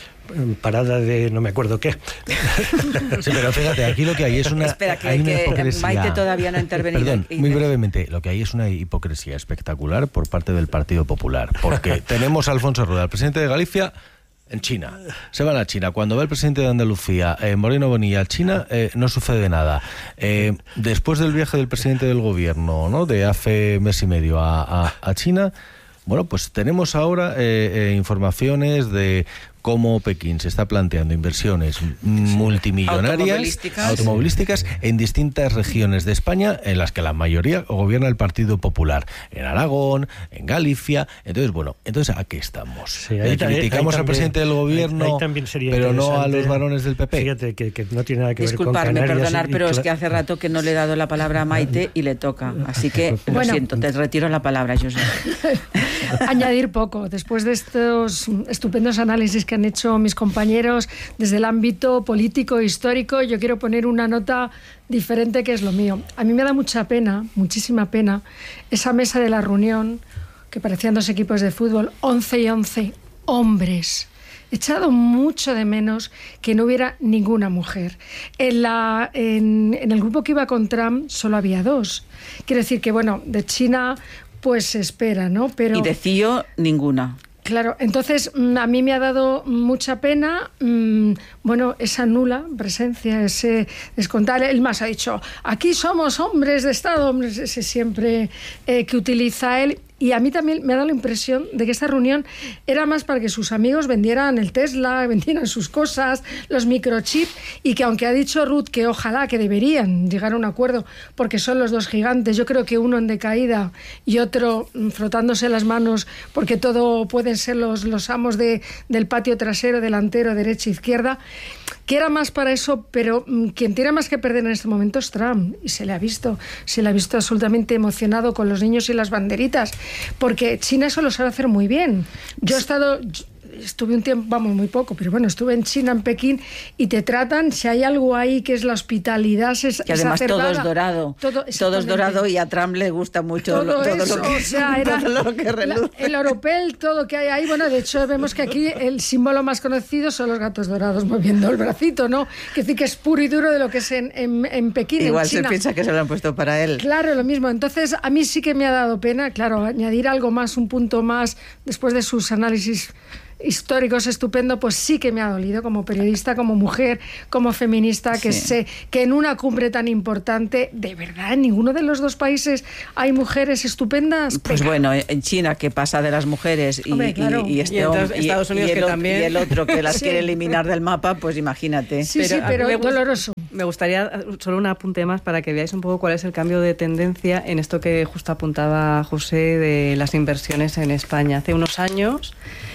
Speaker 5: parada de no me acuerdo qué.
Speaker 4: Sí, pero fíjate, aquí lo que hay es una,
Speaker 1: Espera, que,
Speaker 4: hay una
Speaker 1: que
Speaker 4: hipocresía.
Speaker 1: Maite todavía no ha intervenido.
Speaker 4: Perdón, muy brevemente, lo que hay es una hipocresía espectacular por parte del Partido Popular, porque tenemos a Alfonso Rueda, el presidente de Galicia, en China. Se van a China. Cuando va el presidente de Andalucía, eh, Moreno Bonilla, a China, eh, no sucede nada. Eh, después del viaje del presidente del gobierno, ¿no?, de hace mes y medio a, a, a China, bueno, pues tenemos ahora eh, eh, informaciones de cómo Pekín se está planteando inversiones multimillonarias
Speaker 1: automovilísticas.
Speaker 4: automovilísticas en distintas regiones de España, en las que la mayoría gobierna el Partido Popular, en Aragón, en Galicia. Entonces, bueno, entonces ¿a qué estamos?
Speaker 5: Sí, ahí,
Speaker 4: eh, criticamos
Speaker 5: ahí también,
Speaker 4: al presidente del gobierno,
Speaker 5: ahí, ahí también sería
Speaker 4: pero no a los varones del P P.
Speaker 5: Fíjate que, que no tiene nada que
Speaker 1: Disculparme,
Speaker 5: ver con Canarias.
Speaker 1: perdonar,
Speaker 5: y,
Speaker 1: pero
Speaker 5: y,
Speaker 1: es que hace rato que no le he dado la palabra a Maite y le toca. Así que lo
Speaker 3: bueno,
Speaker 1: siento, te retiro la palabra, Josep.
Speaker 3: Añadir poco. Después de estos estupendos análisis que han hecho mis compañeros compañeros desde el ámbito político e histórico, yo quiero poner una nota diferente que es lo mío. A mí me da mucha pena, muchísima pena, esa mesa de la reunión que parecían dos equipos de fútbol, once y once hombres. He echado mucho de menos que no hubiera ninguna mujer. En, la, en, en el grupo que iba con Trump solo había dos. Quiero decir que, bueno, de China pues se espera, ¿no? Pero...
Speaker 1: Y de C I O, ninguna.
Speaker 3: Claro, entonces a mí me ha dado mucha pena, mmm, bueno, esa nula presencia, ese descontar. Él más ha dicho, aquí somos hombres de Estado, hombres, ese siempre eh, que utiliza él. Y a mí también me ha dado la impresión de que esta reunión era más para que sus amigos vendieran el Tesla, vendieran sus cosas, los microchips, y que aunque ha dicho Ruth que ojalá, que deberían llegar a un acuerdo, porque son los dos gigantes, yo creo que uno en decaída y otro frotándose las manos, porque todo pueden ser los, los amos de, del patio trasero, delantero, derecha, izquierda, que era más para eso, pero quien tiene más que perder en este momento es Trump, y se le ha visto, se le ha visto absolutamente emocionado con los niños y las banderitas, porque China eso lo sabe hacer muy bien. Yo he estado... Estuve un tiempo, vamos, muy poco, pero bueno, estuve en China, en Pekín, y te tratan, si hay algo ahí que es la hospitalidad es,
Speaker 1: y además
Speaker 3: exacerbada,
Speaker 1: todo es dorado,
Speaker 3: todo,
Speaker 1: todo es dorado, y a Trump le gusta mucho
Speaker 3: todo,
Speaker 1: lo, todo
Speaker 3: eso,
Speaker 1: lo que,
Speaker 3: o sea, era
Speaker 1: todo lo que reluce.
Speaker 3: La, el oropel, todo que hay ahí, bueno, de hecho vemos que aquí el símbolo más conocido son los gatos dorados moviendo el bracito, ¿no? Que decir que es puro y duro de lo que es en, en, en Pekín,
Speaker 1: igual
Speaker 3: en China.
Speaker 1: Se piensa que se lo han puesto para él.
Speaker 3: Claro, lo mismo. Entonces, a mí sí que me ha dado pena, claro, añadir algo más, un punto más, después de sus análisis históricos estupendo, pues sí que me ha dolido como periodista, como mujer, como feminista, que sí. sé que en una cumbre tan importante, de verdad, en ninguno de los dos países hay mujeres estupendas.
Speaker 1: Pues Venga. Bueno, en China, que pasa de las mujeres y,
Speaker 3: Hombre, claro.
Speaker 1: y, y, este
Speaker 2: y
Speaker 1: hombre,
Speaker 2: Estados Unidos,
Speaker 1: y, y
Speaker 2: que
Speaker 1: el,
Speaker 2: también.
Speaker 1: Y el otro que las
Speaker 3: sí.
Speaker 1: quiere eliminar del mapa, pues imagínate.
Speaker 3: Sí,
Speaker 2: pero,
Speaker 3: sí, pero
Speaker 2: me
Speaker 3: doloroso.
Speaker 2: Me gustaría solo un apunte más para que veáis un poco cuál es el cambio de tendencia en esto que justo apuntaba José de las inversiones en España. Hace unos años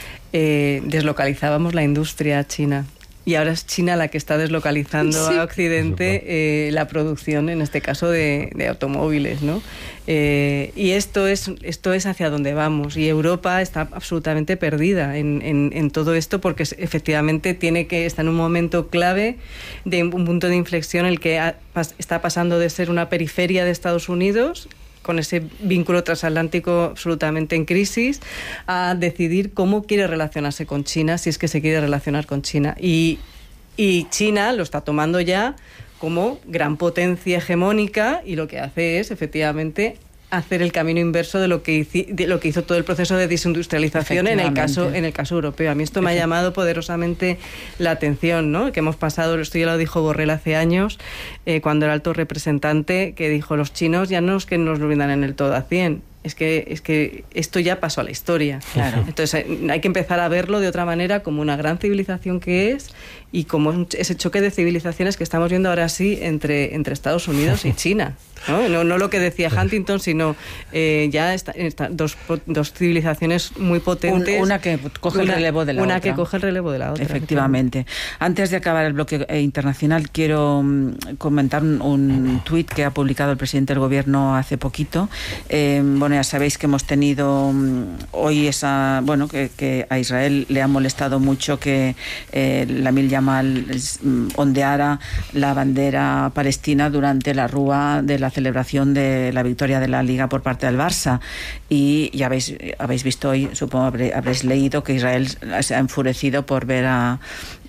Speaker 2: Eh, deslocalizábamos la industria china, y ahora es China la que está deslocalizando sí. a Occidente eh, la producción, en este caso de, de automóviles, ¿no? Eh, y esto es, esto es hacia donde vamos, y Europa está absolutamente perdida en, en, en todo esto, porque efectivamente tiene que está en un momento clave, de un punto de inflexión, el que ha, pas, está pasando de ser una periferia de Estados Unidos, con ese vínculo transatlántico absolutamente en crisis, a decidir cómo quiere relacionarse con China, si es que se quiere relacionar con China. Y, y China lo está tomando ya como gran potencia hegemónica, y lo que hace es, efectivamente, hacer el camino inverso de lo que hizo, de lo que hizo todo el proceso de desindustrialización en el caso en el caso europeo. A mí esto me ha llamado poderosamente la atención, ¿no? Que hemos pasado, esto ya lo dijo Borrell hace años, eh, cuando era alto representante, que dijo: los chinos ya no es que nos lo brindan en el todo a cien, es que, es que esto ya pasó a la historia. Claro. Entonces hay que empezar a verlo de otra manera, como una gran civilización que es, y como ese choque de civilizaciones que estamos viendo ahora sí entre, entre Estados Unidos y China, ¿no? No, no lo que decía Huntington, sino eh, ya está, está, dos, dos civilizaciones muy potentes.
Speaker 1: Un, una que coge
Speaker 2: una,
Speaker 1: el relevo de la
Speaker 2: una
Speaker 1: otra.
Speaker 2: Una que coge el relevo de la otra.
Speaker 1: Efectivamente. Antes de acabar el bloque internacional, quiero comentar un, un tuit que ha publicado el presidente del gobierno hace poquito. Eh, bueno, ya sabéis que hemos tenido hoy esa, bueno, que, que a Israel le ha molestado mucho que eh, la Lamil Yamal ondeara la bandera palestina durante la rúa de la celebración de la victoria de la Liga por parte del Barça. Y ya habéis, habéis visto hoy, supongo habré, habréis leído que Israel se ha enfurecido por ver a,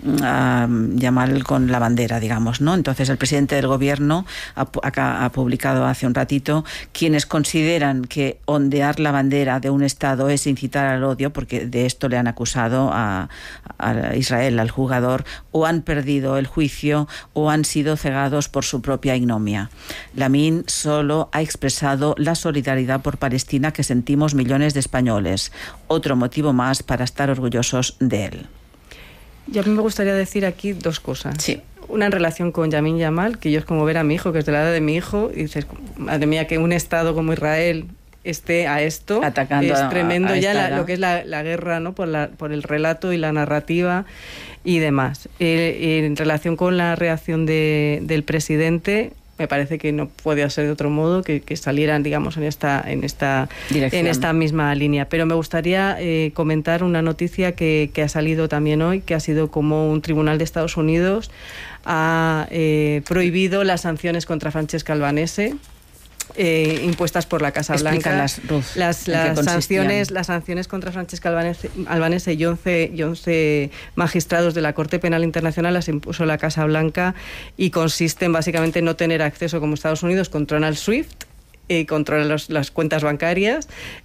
Speaker 1: a Yamal con la bandera, digamos, ¿no? Entonces el presidente del gobierno ha, ha, ha publicado hace un ratito: quienes consideran que ondear la bandera de un Estado es incitar al odio, porque de esto le han acusado a, a Israel, al jugador, o han perdido el juicio o han sido cegados por su propia ignominia. Lamín solo ha expresado la solidaridad por Palestina que sentimos millones de españoles. Otro motivo más para estar orgullosos de él.
Speaker 2: Yo a mí me gustaría decir aquí dos cosas.
Speaker 1: Sí.
Speaker 2: Una en relación con Lamín Yamal, que yo es como ver a mi hijo, que es de la edad de mi hijo, y dices, madre mía, que un Estado como Israel esté a esto,
Speaker 1: atacando
Speaker 2: es tremendo
Speaker 1: a, a
Speaker 2: ya la,
Speaker 1: la...
Speaker 2: lo que es la, la guerra, ¿no? por, la, por el relato y la narrativa y demás. Eh, en relación con la reacción de, del presidente, me parece que no podía ser de otro modo que, que salieran, digamos, en esta, en esta, en esta misma línea. Pero me gustaría eh, comentar una noticia que, que ha salido también hoy, que ha sido como un tribunal de Estados Unidos ha eh, prohibido las sanciones contra Francesca Albanese, Eh, impuestas por la Casa Blanca.
Speaker 1: Las,
Speaker 2: las, las sanciones las sanciones contra Francesca Albanese, Albanese y once, y once magistrados de la Corte Penal Internacional las impuso la Casa Blanca, y consisten básicamente en no tener acceso, como Estados Unidos controla el SWIFT, eh, controla los, las cuentas bancarias,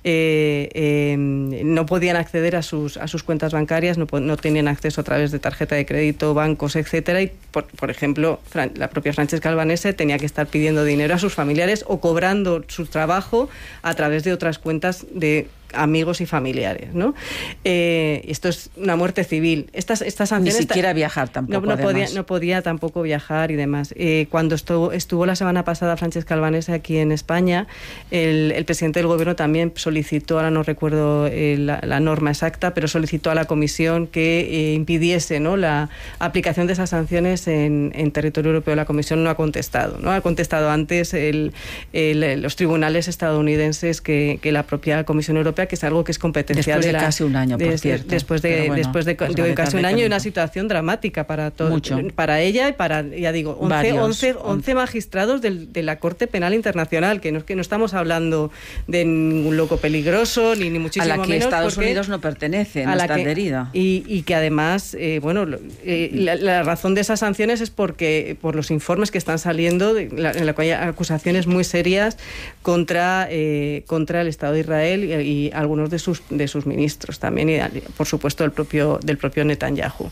Speaker 2: eh, eh, no podían acceder a sus, a sus cuentas bancarias, no, no tenían acceso a través de tarjeta de crédito, bancos, etcétera, y por, por ejemplo, Fran, la propia Francesca Albanese tenía que estar pidiendo dinero a sus familiares o cobrando su trabajo a través de otras cuentas de amigos y familiares, ¿no? Eh, esto es una muerte civil. Estas, estas sanciones...
Speaker 1: Ni siquiera viajar tampoco,
Speaker 2: no, no, podía, no podía tampoco viajar y demás. Eh, cuando estuvo, estuvo la semana pasada Francesca Albanese aquí en España, el, el presidente del gobierno también solicitó, ahora no recuerdo eh, la, la norma exacta, pero solicitó a la comisión que eh, impidiese, ¿no?, la aplicación de esas sanciones en, en territorio europeo. La comisión no ha contestado, ¿no? Ha contestado antes el, el, los tribunales estadounidenses que, que la propia Comisión Europea, que es algo que es competencia
Speaker 1: después de,
Speaker 2: de la,
Speaker 1: casi un año, por
Speaker 2: de,
Speaker 1: cierto.
Speaker 2: Después de, bueno, después de, pues de vale, casi un año y una situación dramática para todo, para ella y para, ya digo, once magistrados del, de la Corte Penal Internacional, que no, que no estamos hablando de ningún loco peligroso, ni, ni muchísimo menos.
Speaker 1: A la que
Speaker 2: menos
Speaker 1: Estados Unidos no pertenece, no está adherida.
Speaker 2: Y, y que además, eh, bueno, eh, la, la razón de esas sanciones es porque, por los informes que están saliendo, de la, en la que hay acusaciones muy serias contra, eh, contra el Estado de Israel y, y algunos de sus, de sus ministros también, y por supuesto del propio, del propio Netanyahu.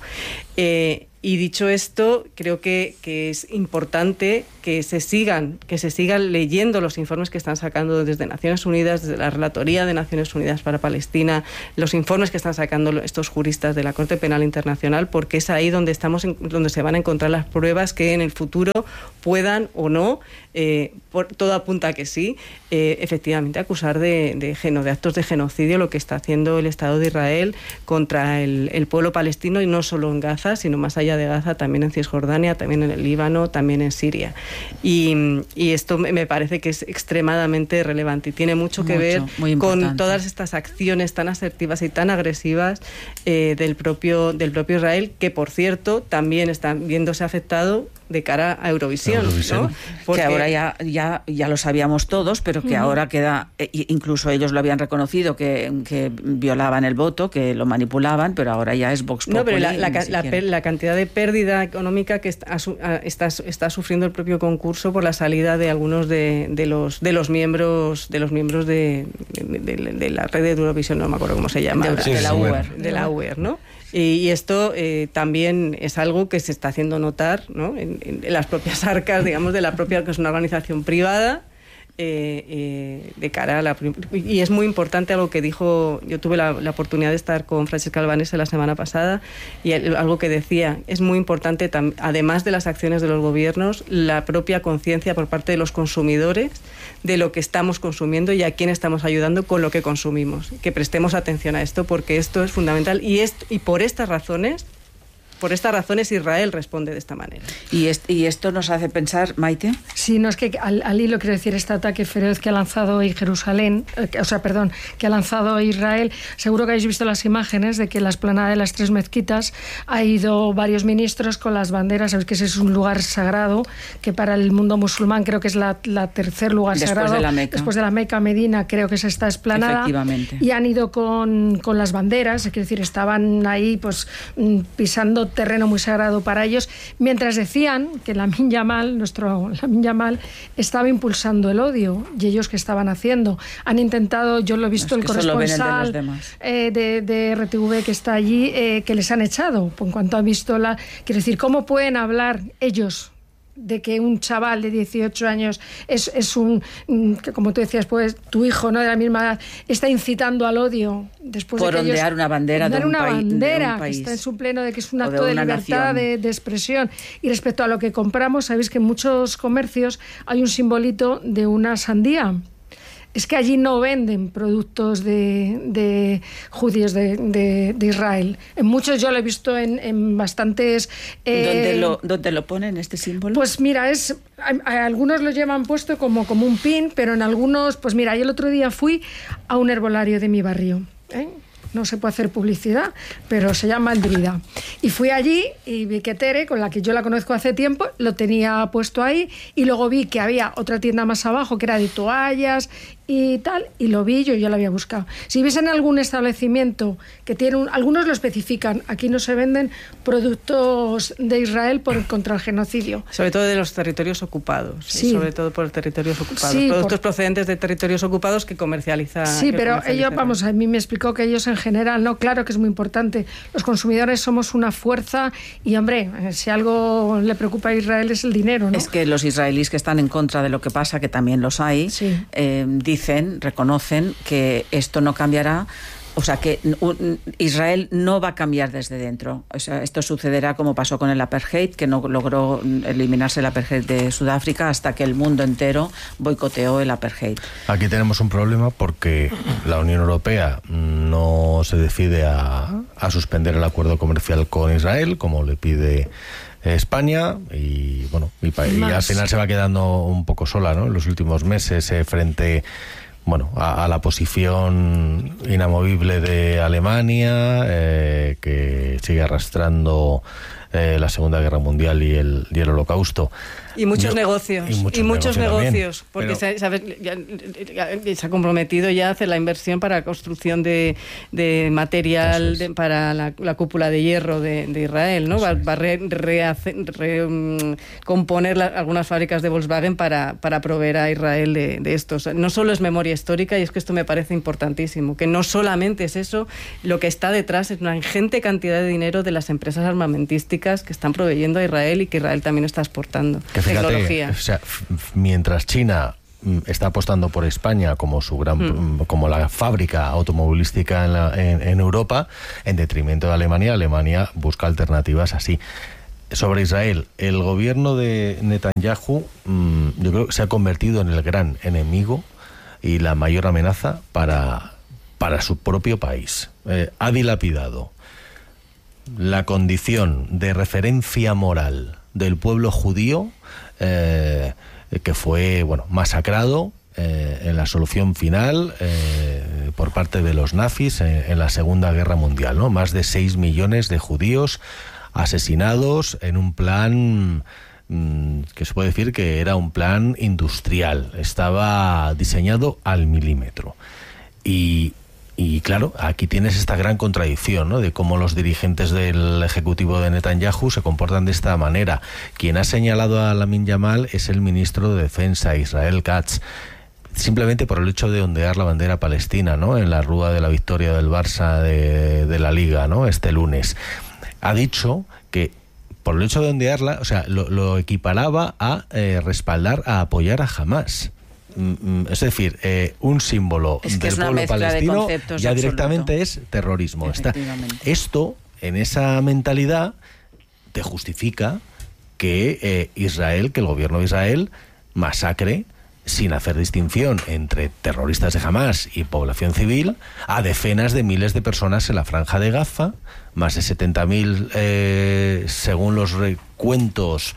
Speaker 2: Eh, Y dicho esto, creo que, que es importante que se sigan, que se sigan leyendo los informes que están sacando desde Naciones Unidas, desde la Relatoría de Naciones Unidas para Palestina, los informes que están sacando estos juristas de la Corte Penal Internacional, porque es ahí donde estamos, donde se van a encontrar las pruebas que en el futuro puedan o no, eh, por, todo apunta a que sí, eh, efectivamente acusar de, de, geno, de actos de genocidio lo que está haciendo el Estado de Israel contra el, el pueblo palestino, y no solo en Gaza, sino más allá de Gaza, también en Cisjordania, también en el Líbano, también en Siria. Y, y esto me parece que es extremadamente relevante y tiene mucho que mucho, ver con todas estas acciones tan asertivas y tan agresivas eh, del propio del propio Israel, que por cierto también está viéndose afectado de cara a Eurovisión, Eurovisión. ¿no?
Speaker 1: Porque que ahora ya, ya, ya lo sabíamos todos, pero que uh-huh. ahora queda, incluso ellos lo habían reconocido, que, que violaban el voto, que lo manipulaban, pero ahora ya es Vox Populi.
Speaker 2: No, pero la, la, la, la cantidad de pérdida económica que está, está, está sufriendo el propio concurso por la salida de algunos de, de los de los miembros de los miembros de, de, de, de la red de Eurovisión, no me acuerdo cómo se llama,
Speaker 1: de, de, de la U E R,
Speaker 2: de la U E R, ¿no? Y esto eh, también es algo que se está haciendo notar, ¿no?, en, en las propias arcas, digamos, de la propia, que es una organización privada, eh, eh, de cara a la... Y es muy importante algo que dijo, yo tuve la, la oportunidad de estar con Francesca Albanese la semana pasada, y algo que decía, es muy importante, tam, además de las acciones de los gobiernos, la propia conciencia por parte de los consumidores de lo que estamos consumiendo y a quién estamos ayudando con lo que consumimos. Que prestemos atención a esto, porque esto es fundamental, y, esto, y por estas razones Por estas razones Israel responde de esta manera.
Speaker 1: ¿Y, est- y esto nos hace pensar, Maite?
Speaker 3: Sí, no, es que al, al hilo quiero decir, este ataque feroz que ha lanzado hoy Jerusalén, eh, o sea, perdón, que ha lanzado Israel, seguro que habéis visto las imágenes de que en la explanada de las tres mezquitas ha ido varios ministros con las banderas. Sabéis que ese es un lugar sagrado, que para el mundo musulmán creo que es la, la tercer lugar
Speaker 1: después
Speaker 3: sagrado.
Speaker 1: De la Meca.
Speaker 3: Después de la Meca, Medina, creo que es esta explanada.
Speaker 1: Efectivamente.
Speaker 3: Y han ido con, con las banderas, es decir, estaban ahí pues pisando terreno muy sagrado para ellos, mientras decían que Lamin Yamal, nuestro Lamin Yamal, estaba impulsando el odio, y ellos ¿qué estaban haciendo? Han intentado, yo lo he visto,
Speaker 1: es
Speaker 3: el corresponsal
Speaker 1: de,
Speaker 3: eh, de, de R T V que está allí, eh, que les han echado, en cuanto han visto la... Quiero decir, ¿cómo pueden hablar ellos de que un chaval de dieciocho años es, es un, que como tú decías, pues tu hijo, ¿no?, de la misma edad, está incitando al odio después
Speaker 1: por
Speaker 3: de que
Speaker 1: ondear
Speaker 3: ellos,
Speaker 1: una bandera de un,
Speaker 3: una
Speaker 1: paí-
Speaker 3: bandera
Speaker 1: de un país
Speaker 3: que está en su pleno, de que es un acto
Speaker 1: de,
Speaker 3: de libertad de, de expresión. Y respecto a lo que compramos, sabéis que en muchos comercios hay un simbolito de una sandía. Es que allí no venden productos de, de judíos de, de, de Israel. En muchos, yo lo he visto en, en bastantes...
Speaker 1: Eh, ¿Dónde, lo, ¿Dónde lo ponen este símbolo?
Speaker 3: Pues mira, es a, a algunos lo llevan puesto como, como un pin, pero en algunos... Pues mira, yo el otro día fui a un herbolario de mi barrio, ¿eh? no se puede hacer publicidad, pero se llama El Druida. Y fui allí y vi que Tere, con la que yo la conozco hace tiempo, lo tenía puesto ahí, y luego vi que había otra tienda más abajo que era de toallas y tal, y lo vi, yo ya lo había buscado. Si ves en algún establecimiento que tiene un, algunos lo especifican, aquí no se venden productos de Israel por contra el genocidio.
Speaker 2: Sobre todo de los territorios ocupados,
Speaker 3: sí.
Speaker 2: sobre todo por territorios ocupados,
Speaker 3: sí,
Speaker 2: productos
Speaker 3: por...
Speaker 2: procedentes de territorios ocupados que comercializan.
Speaker 3: Sí,
Speaker 2: que
Speaker 3: pero ellos, vamos, a mí me explicó que ellos en general, no, claro que es muy importante, los consumidores somos una fuerza y, hombre, si algo le preocupa a Israel es el dinero, ¿no?
Speaker 1: Es que los israelíes que están en contra de lo que pasa, que también los hay,
Speaker 3: sí.
Speaker 1: eh, dicen, reconocen que esto no cambiará, o sea, que Israel no va a cambiar desde dentro. O sea, esto sucederá como pasó con el apartheid, que no logró eliminarse el apartheid de Sudáfrica hasta que el mundo entero boicoteó el apartheid.
Speaker 4: Aquí tenemos un problema porque la Unión Europea no se decide a, a suspender el acuerdo comercial con Israel, como le pide España, y bueno, y, y al final se va quedando un poco sola, ¿no? En los últimos meses eh, frente bueno a, a la posición inamovible de Alemania, eh, que sigue arrastrando eh, la Segunda Guerra Mundial y el, y el Holocausto.
Speaker 2: Y muchos
Speaker 4: Yo,
Speaker 2: negocios.
Speaker 4: Y muchos,
Speaker 2: y muchos
Speaker 4: negocios,
Speaker 2: negocios porque
Speaker 4: pero...
Speaker 2: ¿sabes? Ya, ya, se ha comprometido ya a hacer la inversión para la construcción de, de material es. de, para la, la cúpula de hierro de, de Israel, ¿no? Va, va a re, rehacer, re, um, componer la, algunas fábricas de Volkswagen para, para proveer a Israel de, de esto. O sea, no solo es memoria histórica, y es que esto me parece importantísimo, que no solamente es eso, lo que está detrás es una ingente cantidad de dinero de las empresas armamentísticas que están proveyendo a Israel y que Israel también está exportando.
Speaker 4: Que fíjate, o sea, mientras China está apostando por España como su gran mm. como la fábrica automovilística en, la, en, en Europa, en detrimento de Alemania, Alemania busca alternativas así. Sobre Israel, el gobierno de Netanyahu mmm, yo creo que se ha convertido en el gran enemigo y la mayor amenaza para, para su propio país. Eh, ha dilapidado la condición de referencia moral del pueblo judío, eh, que fue bueno masacrado eh, en la solución final eh, por parte de los nazis en, en la Segunda Guerra Mundial, ¿no? Más de seis millones de judíos asesinados en un plan mmm, que se puede decir que era un plan industrial, estaba diseñado al milímetro. Y Y claro, aquí tienes esta gran contradicción, ¿no? De cómo los dirigentes del ejecutivo de Netanyahu se comportan de esta manera. Quien ha señalado a Lamin Yamal es el ministro de Defensa, Israel Katz, simplemente por el hecho de ondear la bandera palestina, ¿no? En la rúa de la victoria del Barça de, de la Liga, ¿no? Este lunes. Ha dicho que por el hecho de ondearla, o sea, lo, lo equiparaba a eh, respaldar, a apoyar a Hamás. Es decir, eh, un símbolo
Speaker 1: es que
Speaker 4: del
Speaker 1: es una
Speaker 4: pueblo palestino ya
Speaker 1: absoluto.
Speaker 4: Directamente es terrorismo. Está, esto, en esa mentalidad, te justifica que eh, Israel, que el gobierno de Israel masacre, sin hacer distinción entre terroristas de Hamás y población civil, a decenas de miles de personas en la Franja de Gaza, más de setenta mil, eh, según los recuentos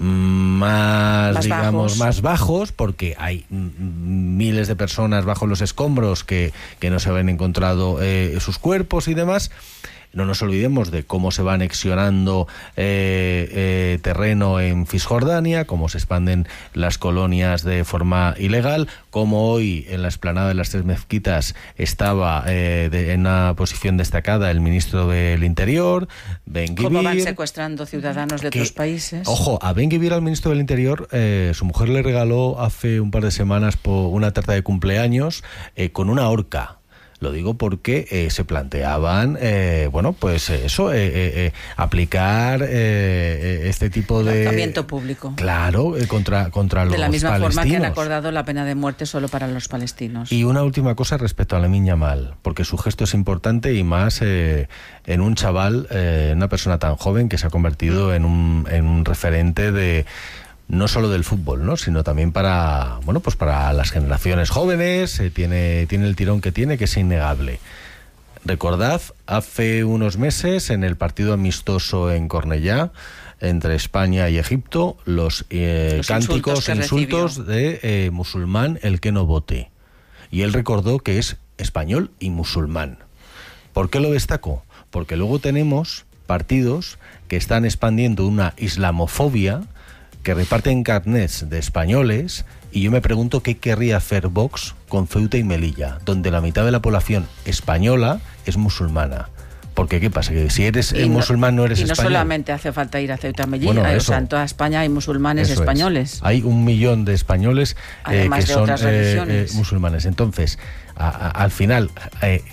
Speaker 4: más,
Speaker 1: más
Speaker 4: digamos,
Speaker 1: bajos.
Speaker 4: más bajos, porque hay miles de personas bajo los escombros que, que no se habían encontrado eh, sus cuerpos y demás. No nos olvidemos de cómo se va anexionando eh, eh, terreno en Cisjordania, cómo se expanden las colonias de forma ilegal, cómo hoy en la explanada de las tres mezquitas estaba eh, de, en una posición destacada el ministro del Interior, Ben Gvir.
Speaker 1: Cómo van secuestrando ciudadanos de
Speaker 4: que,
Speaker 1: otros países.
Speaker 4: Ojo, a Ben Gvir, al ministro del Interior, eh, su mujer le regaló hace un par de semanas por una tarta de cumpleaños eh, con una horca. Lo digo porque eh, se planteaban, eh, bueno, pues eso, eh, eh, aplicar eh, este tipo de...
Speaker 1: Lanzamiento público.
Speaker 4: Claro, eh, contra, contra los palestinos.
Speaker 1: De la misma palestinos. forma que han acordado la pena de muerte solo para los palestinos.
Speaker 4: Y una última cosa respecto a Lamin Yamal, porque su gesto es importante y más eh, en un chaval, eh, una persona tan joven que se ha convertido en un, en un referente de... no solo del fútbol, ¿no? Sino también para, bueno, pues para las generaciones jóvenes, eh, tiene, tiene el tirón que tiene, que es innegable. Recordad, hace unos meses, en el partido amistoso en Cornellá, entre España y Egipto, los, eh, los cánticos, insultos, insultos de eh, musulmán, el que no vote. Y él recordó que es español y musulmán. ¿Por qué lo destaco? Porque luego tenemos partidos que están expandiendo una islamofobia, que reparten carnets de españoles, y yo me pregunto qué querría hacer Vox con Ceuta y Melilla, donde la mitad de la población española es musulmana. Porque ¿qué pasa? Que si eres no, musulmán no eres
Speaker 1: español. Y no
Speaker 4: español.
Speaker 1: Solamente hace falta ir a Ceuta y Melilla, bueno,
Speaker 4: o
Speaker 1: sea, en toda España hay musulmanes
Speaker 4: eso
Speaker 1: españoles.
Speaker 4: Es. Hay un millón de españoles eh, que
Speaker 1: de
Speaker 4: son
Speaker 1: otras
Speaker 4: eh, eh, musulmanes. Entonces, a, a, al final, eh,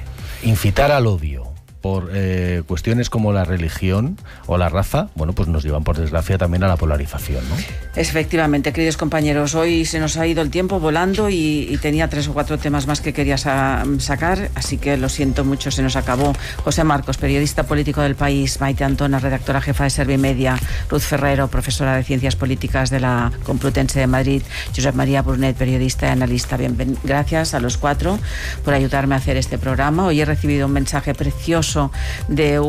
Speaker 4: incitar al odio por eh, cuestiones como la religión o la raza, bueno, pues nos llevan por desgracia también a la polarización, ¿no?
Speaker 1: Efectivamente, queridos compañeros, hoy se nos ha ido el tiempo volando y, y tenía tres o cuatro temas más que quería sa sacar, así que lo siento mucho, se nos acabó. José Marcos, periodista político del País; Maite Antona, redactora jefa de Servimedia; Ruth Ferrero, profesora de Ciencias Políticas de la Complutense de Madrid; Josep María Brunet, periodista y analista. Bien, gracias a los cuatro por ayudarme a hacer este programa. Hoy he recibido un mensaje precioso de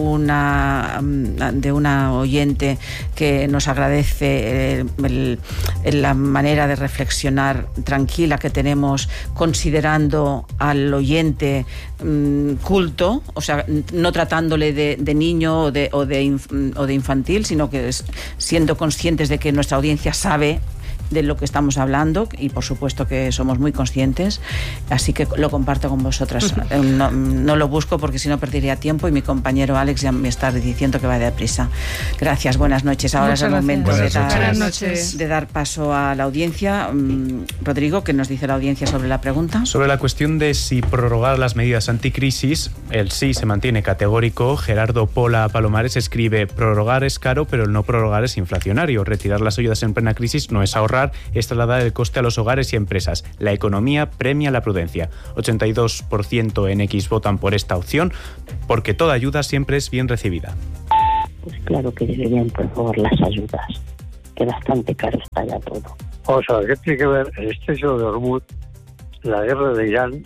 Speaker 1: una de una oyente que nos agradece el, el, el, la manera de reflexionar tranquila que tenemos, considerando al oyente um, culto, o sea, no tratándole de, de niño o de, o, de inf, o de infantil, sino que es, siendo conscientes de que nuestra audiencia sabe de lo que estamos hablando, y por supuesto que somos muy conscientes, así que lo comparto con vosotras. No, no lo busco porque si no perdería tiempo, y mi compañero Alex ya me está diciendo que va deprisa. Gracias, buenas noches. Ahora Muchas es el momento de dar, de dar paso a la audiencia. Rodrigo, ¿qué nos dice la audiencia sobre la pregunta?
Speaker 8: Sobre la cuestión de si prorrogar las medidas anticrisis, el sí se mantiene categórico. Gerardo Pola Palomares escribe: prorrogar es caro, pero el no prorrogar es inflacionario. Retirar las ayudas en plena crisis no es ahorrar, es trasladar el coste a los hogares y empresas. La economía premia la prudencia. ochenta y dos por ciento en X votan por esta opción, porque toda ayuda siempre es bien recibida.
Speaker 9: Pues claro que deberían prorrogar las ayudas, que bastante caro está ya todo.
Speaker 10: Vamos a ver, ¿qué tiene que ver el estrecho de Hormuz, la guerra de Irán,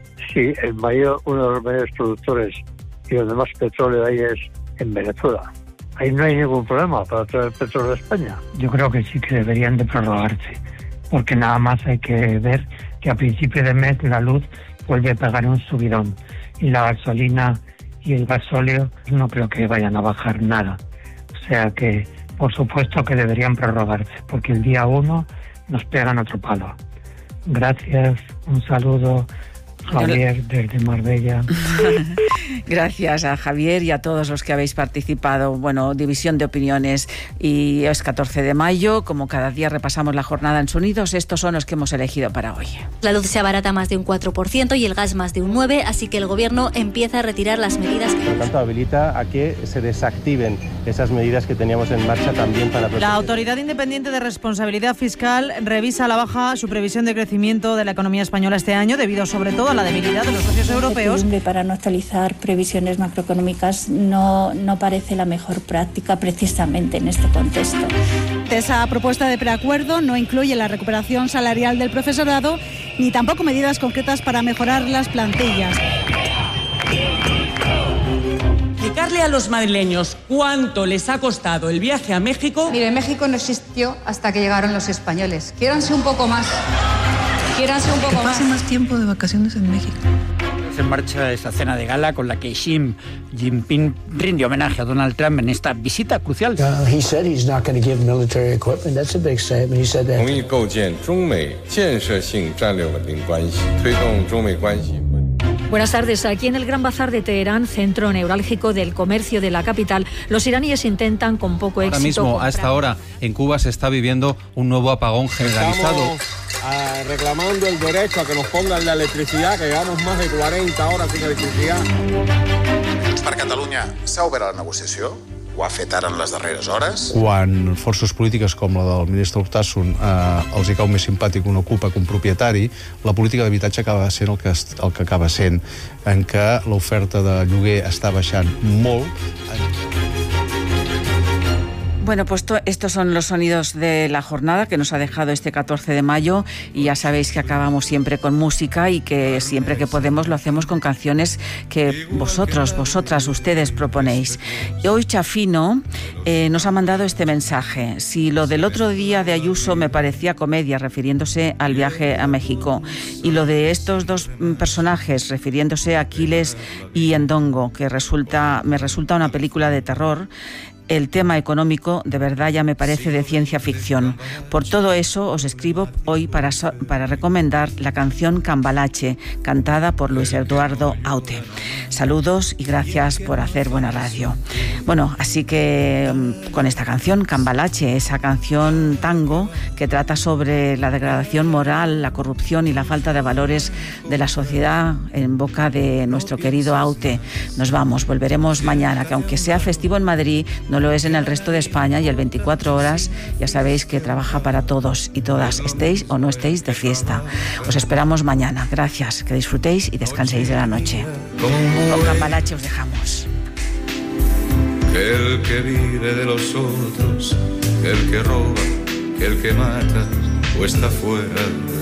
Speaker 10: si el mayor, uno de los mayores productores y donde más petróleo hay es en Venezuela? Ahí no hay ningún problema para traer petróleo a España.
Speaker 11: Yo creo que sí que deberían de prorrogarse, porque nada más hay que ver que a principio de mes la luz vuelve a pegar un subidón, y la gasolina y el gasóleo no creo que vayan a bajar nada. O sea que, por supuesto que deberían prorrogarse, porque el día uno nos pegan otro palo. Gracias, un saludo. Javier, desde Marbella.
Speaker 1: Gracias a Javier y a todos los que habéis participado. Bueno, división de opiniones, y es catorce de mayo. Como cada día repasamos la jornada en sonidos, estos son los que hemos elegido para hoy.
Speaker 12: La luz se abarata más de un cuatro por ciento y el gas más de un nueve por ciento, así que el Gobierno empieza a retirar las medidas.
Speaker 13: Por lo tanto, habilita a que se desactiven esas medidas que teníamos en marcha también para proteger.
Speaker 14: La Autoridad Independiente de Responsabilidad Fiscal revisa a la baja su previsión de crecimiento de la economía española este año, debido sobre todo a la debilidad de los socios europeos.
Speaker 15: Para no actualizar previsiones macroeconómicas no, no parece la mejor práctica precisamente en este contexto.
Speaker 16: Esa propuesta de preacuerdo no incluye la recuperación salarial del profesorado ni tampoco medidas concretas para mejorar las plantillas.
Speaker 17: Explicarle a los madrileños cuánto les ha costado el viaje a México.
Speaker 18: Mire, México no existió hasta que llegaron los españoles. Quiéranse un poco más. Quiéranse un poco más.
Speaker 19: Que pase más tiempo de vacaciones en México.
Speaker 20: En marcha esta cena de gala con la que Xi Jinping rinde homenaje a Donald Trump en esta visita crucial.
Speaker 7: Uh, he said he's not going to give military equipment. That's a big statement. He said that.
Speaker 21: 同意构建中美建设性战略稳定关系，推动中美关系。
Speaker 22: Buenas tardes. Aquí en el Gran Bazar de Teherán, centro neurálgico del comercio de la capital, los iraníes intentan con poco éxito.
Speaker 23: Ahora mismo,
Speaker 22: comprar...
Speaker 23: a esta hora, en Cuba se está viviendo un nuevo apagón generalizado.
Speaker 24: Estamos uh, reclamando el derecho a que nos pongan la electricidad, que llevamos más de cuarenta horas sin electricidad.
Speaker 25: Per Catalunya s'ha obert la negociació? Ho ha fet ara en les darreres hores?
Speaker 26: Quan forces polítiques com la del ministre Urtasun eh, els hi cau més simpàtic un ocupa que un propietari, la política d'habitatge acaba sent el que, el que acaba sent, en què l'oferta de lloguer està baixant molt.
Speaker 1: Bueno, pues to- estos son los sonidos de la jornada que nos ha dejado este catorce de mayo, y ya sabéis que acabamos siempre con música y que siempre que podemos lo hacemos con canciones que vosotros, vosotras, ustedes proponéis. Y hoy Chafino eh, nos ha mandado este mensaje. Si lo del otro día de Ayuso me parecía comedia, refiriéndose al viaje a México, y lo de estos dos mm, personajes, refiriéndose a Aquiles y Endongo, que resulta, me resulta una película de terror, el tema económico de verdad ya me parece de ciencia ficción. Por todo eso os escribo hoy para, so- para recomendar la canción Cambalache, cantada por Luis Eduardo Aute. Saludos y gracias por hacer buena radio. Bueno, así que mm, con esta canción, Cambalache, esa canción tango que trata sobre la degradación moral, la corrupción y la falta de valores de la sociedad en boca de nuestro querido Aute, nos vamos. Volveremos mañana, que aunque sea festivo en Madrid, no lo es en el resto de España, y el veinticuatro horas ya sabéis que trabaja para todos y todas, estéis o no estéis de fiesta. Os esperamos mañana. Gracias, que disfrutéis y descanséis de la noche. Con Cambalache os dejamos.
Speaker 2: Que el que vive de los otros, que el que roba, que el que mata o está fuera